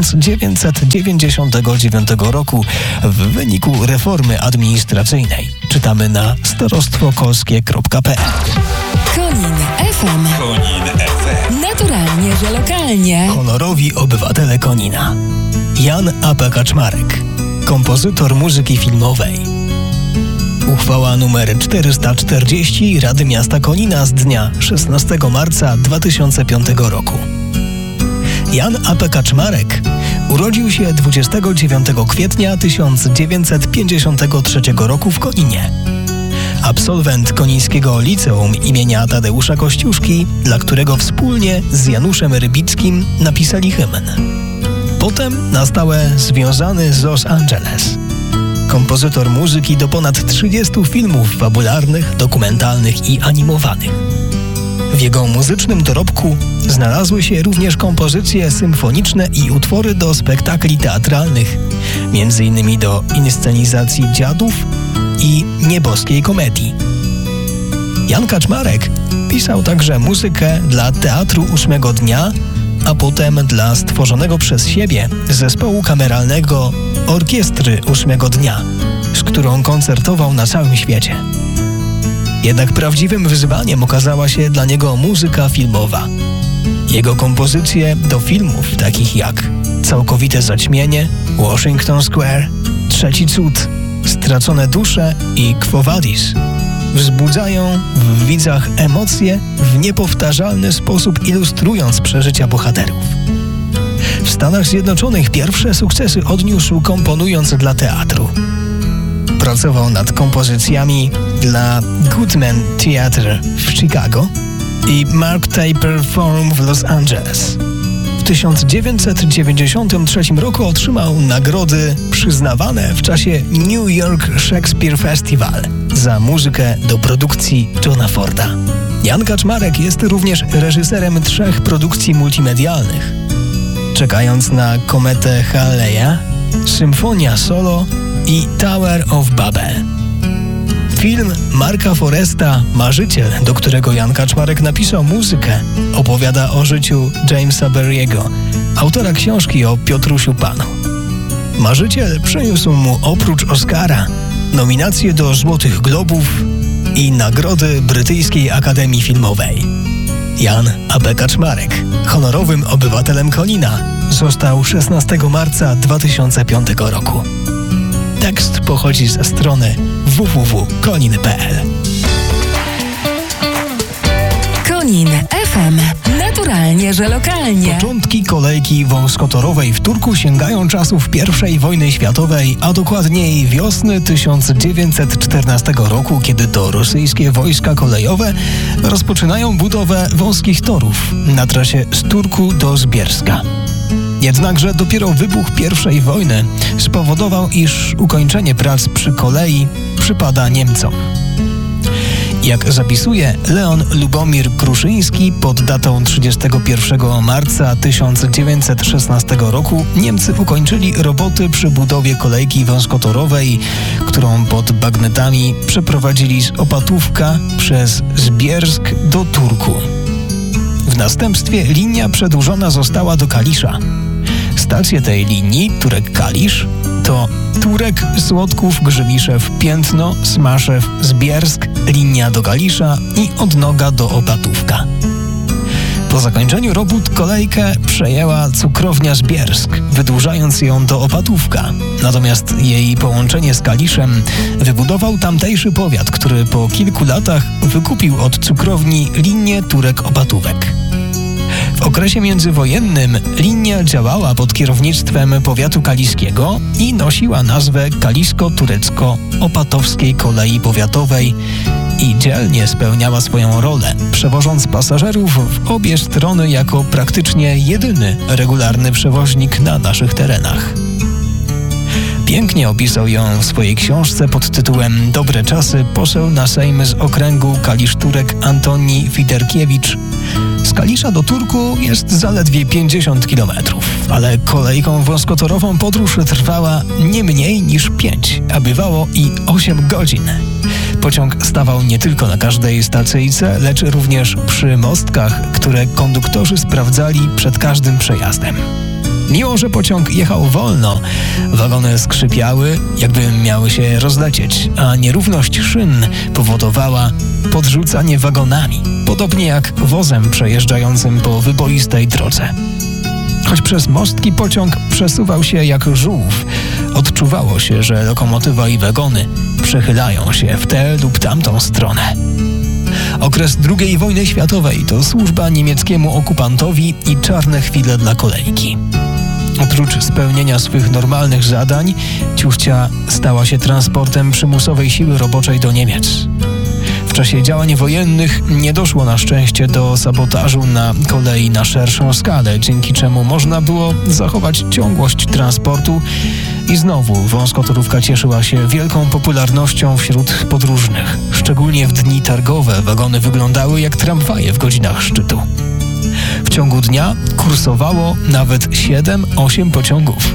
1999 roku w wyniku reformy administracyjnej. Czytamy na starostwokolskie.pl. Konin FM. Konin FM. Naturalnie, że lokalnie. Honorowi obywatele Konina. Jan A.P. Kaczmarek, kompozytor muzyki filmowej. Uchwała nr 440 Rady Miasta Konina z dnia 16 marca 2005 roku. Jan A.P. Kaczmarek urodził się 29 kwietnia 1953 roku w Koninie. Absolwent Konińskiego Liceum imienia Tadeusza Kościuszki, dla którego wspólnie z Januszem Rybickim napisali hymn. Potem na stałe związany z Los Angeles. Kompozytor muzyki do ponad 30 filmów fabularnych, dokumentalnych i animowanych. W jego muzycznym dorobku znalazły się również kompozycje symfoniczne i utwory do spektakli teatralnych, m.in. do inscenizacji Dziadów i Nieboskiej Komedii. Jan Kaczmarek pisał także muzykę dla Teatru Ósmego Dnia, a potem dla stworzonego przez siebie zespołu kameralnego Orkiestry Ósmego Dnia, z którą koncertował na całym świecie. Jednak prawdziwym wyzwaniem okazała się dla niego muzyka filmowa. Jego kompozycje do filmów takich jak Całkowite Zaćmienie, Washington Square, Trzeci Cud, Stracone Dusze i Quo Vadis wzbudzają w widzach emocje w niepowtarzalny sposób, ilustrując przeżycia bohaterów. W Stanach Zjednoczonych pierwsze sukcesy odniósł komponując dla teatru. Pracował nad kompozycjami dla Goodman Theatre w Chicago i Mark Taper Forum w Los Angeles. W 1993 roku otrzymał nagrody przyznawane w czasie New York Shakespeare Festival za muzykę do produkcji Johna Forda. Jan Kaczmarek jest również reżyserem 3 produkcji multimedialnych. Czekając na kometę Halley'a, Symfonia Solo i Tower of Babel. Film Marka Foresta Marzyciel, do którego Jan Kaczmarek napisał muzykę, opowiada o życiu Jamesa Barry'ego, autora książki o Piotrusiu Panu. Marzyciel przyniósł mu oprócz Oscara nominacje do Złotych Globów i nagrody Brytyjskiej Akademii Filmowej. Jan A.P. Kaczmarek, honorowym obywatelem Konina, został 16 marca 2005 roku. Tekst pochodzi ze strony www.konin.pl. Konin FM. Naturalnie, że lokalnie. Początki kolejki wąskotorowej w Turku sięgają czasów I wojny światowej, a dokładniej wiosny 1914 roku, kiedy to rosyjskie wojska kolejowe rozpoczynają budowę wąskich torów na trasie z Turku do Zbierska. Jednakże dopiero wybuch I wojny spowodował, iż ukończenie prac przy kolei przypada Niemcom. Jak zapisuje Leon Lubomir Kruszyński pod datą 31 marca 1916 roku, Niemcy ukończyli roboty przy budowie kolejki wąskotorowej, którą pod bagnetami przeprowadzili z Opatówka przez Zbiersk do Turku. W następstwie linia przedłużona została do Kalisza. Stacje tej linii, Turek-Kalisz, to Turek, Słodków, Grzymiszew, Piętno, Smaszew, Zbiersk, linia do Kalisza i Odnoga do Opatówka. Po zakończeniu robót kolejkę przejęła cukrownia Zbiersk, wydłużając ją do Opatówka. Natomiast jej połączenie z Kaliszem wybudował tamtejszy powiat, który po kilku latach wykupił od cukrowni linię Turek-Opatówek. W okresie międzywojennym linia działała pod kierownictwem powiatu kaliskiego i nosiła nazwę Kalisko-Turecko-Opatowskiej Kolei Powiatowej i dzielnie spełniała swoją rolę, przewożąc pasażerów w obie strony jako praktycznie jedyny regularny przewoźnik na naszych terenach. Pięknie opisał ją w swojej książce pod tytułem Dobre czasy poseł na Sejm z okręgu Kalisz-Turek Antoni Fiderkiewicz. Z Kalisza do Turku jest zaledwie 50 km, ale kolejką wąskotorową podróż trwała nie mniej niż 5, a bywało i 8 godzin. Pociąg stawał nie tylko na każdej stacyjce, lecz również przy mostkach, które konduktorzy sprawdzali przed każdym przejazdem. Mimo że pociąg jechał wolno, wagony skrzypiały, jakby miały się rozlecieć, a nierówność szyn powodowała podrzucanie wagonami, podobnie jak wozem przejeżdżającym po wyboistej drodze. Choć przez mostki pociąg przesuwał się jak żółw, odczuwało się, że lokomotywa i wagony przechylają się w tę lub tamtą stronę. Okres II wojny światowej to służba niemieckiemu okupantowi i czarne chwile dla kolejki. Oprócz spełnienia swych normalnych zadań, ciuchcia stała się transportem przymusowej siły roboczej do Niemiec. W czasie działań wojennych nie doszło na szczęście do sabotażu na kolei na szerszą skalę, dzięki czemu można było zachować ciągłość transportu i znowu wąskotorówka cieszyła się wielką popularnością wśród podróżnych. Szczególnie w dni targowe wagony wyglądały jak tramwaje w godzinach szczytu. W ciągu dnia kursowało nawet 7-8 pociągów.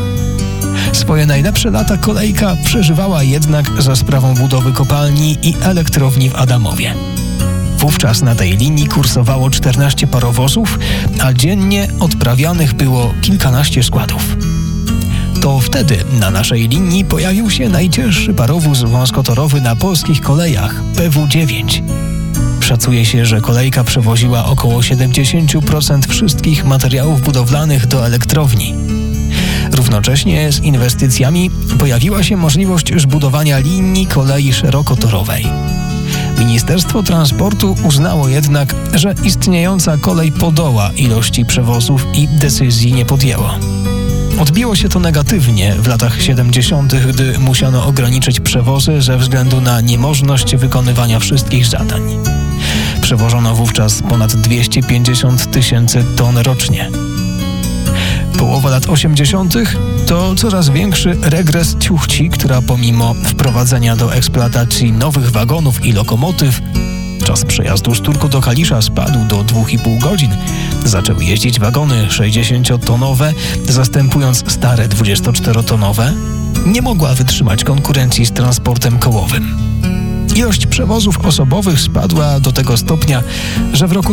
Swoje najlepsze lata kolejka przeżywała jednak za sprawą budowy kopalni i elektrowni w Adamowie. Wówczas na tej linii kursowało 14 parowozów, a dziennie odprawianych było kilkanaście składów. To wtedy na naszej linii pojawił się najcięższy parowóz wąskotorowy na polskich kolejach PW9. Szacuje się, że kolejka przewoziła około 70% wszystkich materiałów budowlanych do elektrowni. Równocześnie z inwestycjami pojawiła się możliwość zbudowania linii kolei szerokotorowej. Ministerstwo Transportu uznało jednak, że istniejąca kolej podoła ilości przewozów i decyzji nie podjęło. Odbiło się to negatywnie w latach 70., gdy musiano ograniczyć przewozy ze względu na niemożność wykonywania wszystkich zadań. Przewożono wówczas ponad 250 000 ton rocznie. Połowa lat 80. to coraz większy regres ciuchci, która pomimo wprowadzenia do eksploatacji nowych wagonów i lokomotyw, czas przejazdu z Turku do Kalisza spadł do 2,5 godzin. Zaczęły jeździć wagony 60-tonowe, zastępując stare 24-tonowe. Nie mogła wytrzymać konkurencji z transportem kołowym. Ilość przewozów osobowych spadła do tego stopnia, że w roku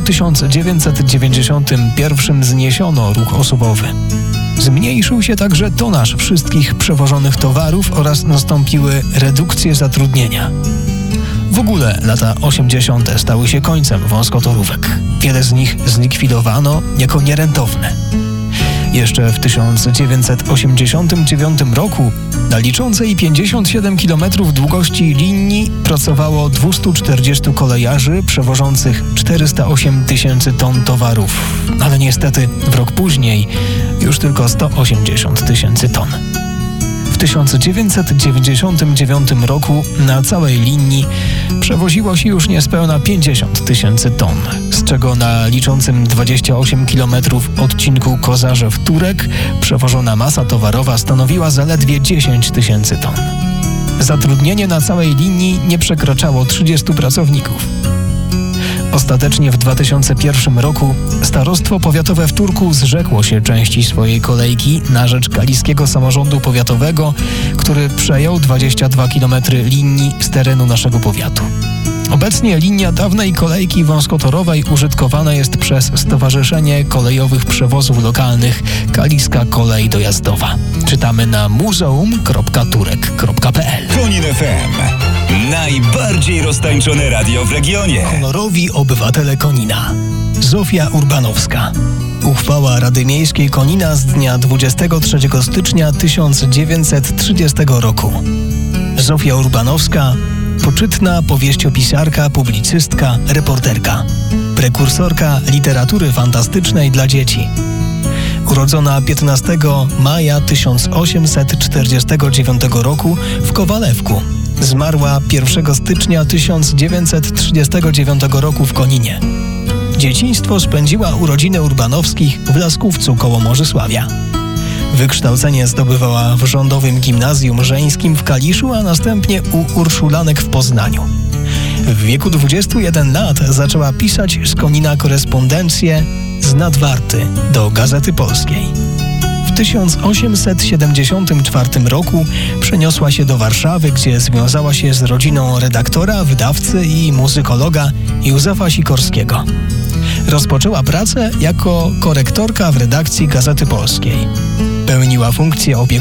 1991 zniesiono ruch osobowy. Zmniejszył się także tonaż wszystkich przewożonych towarów oraz nastąpiły redukcje zatrudnienia. W ogóle lata 80. stały się końcem wąskotorówek. Wiele z nich zlikwidowano jako nierentowne. Jeszcze w 1989 roku na liczącej 57 km długości linii pracowało 240 kolejarzy przewożących 408 000 ton towarów, ale niestety w rok później już tylko 180 000 ton. W 1999 roku na całej linii przewoziło się już niespełna 50 000 ton, z czego na liczącym 28 km odcinku Kozarzew-Turek przewożona masa towarowa stanowiła zaledwie 10 000 ton. Zatrudnienie na całej linii nie przekraczało 30 pracowników. Ostatecznie w 2001 roku Starostwo Powiatowe w Turku zrzekło się części swojej kolejki na rzecz Kaliskiego Samorządu Powiatowego, który przejął 22 km linii z terenu naszego powiatu. Obecnie linia dawnej kolejki wąskotorowej użytkowana jest przez Stowarzyszenie Kolejowych Przewozów Lokalnych Kaliska Kolej Dojazdowa. Czytamy na muzeum.turek.pl. Konin FM. Najbardziej roztańczone radio w regionie. Honorowi obywatele Konina. Zofia Urbanowska. Uchwała Rady Miejskiej Konina z dnia 23 stycznia 1930 roku. Zofia Urbanowska, poczytna powieściopisarka, publicystka, reporterka, prekursorka literatury fantastycznej dla dzieci. Urodzona 15 maja 1849 roku w Kowalewku. Zmarła 1 stycznia 1939 roku w Koninie. Dzieciństwo spędziła u rodziny Urbanowskich w Laskówcu koło Morzysławia. Wykształcenie zdobywała w Rządowym Gimnazjum Żeńskim w Kaliszu, a następnie u Urszulanek w Poznaniu. W wieku 21 lat zaczęła pisać z Konina korespondencję z Nadwarty do Gazety Polskiej. W 1874 roku przeniosła się do Warszawy, gdzie związała się z rodziną redaktora, wydawcy i muzykologa Józefa Sikorskiego. Rozpoczęła pracę jako korektorka w redakcji Gazety Polskiej. Pełniła funkcję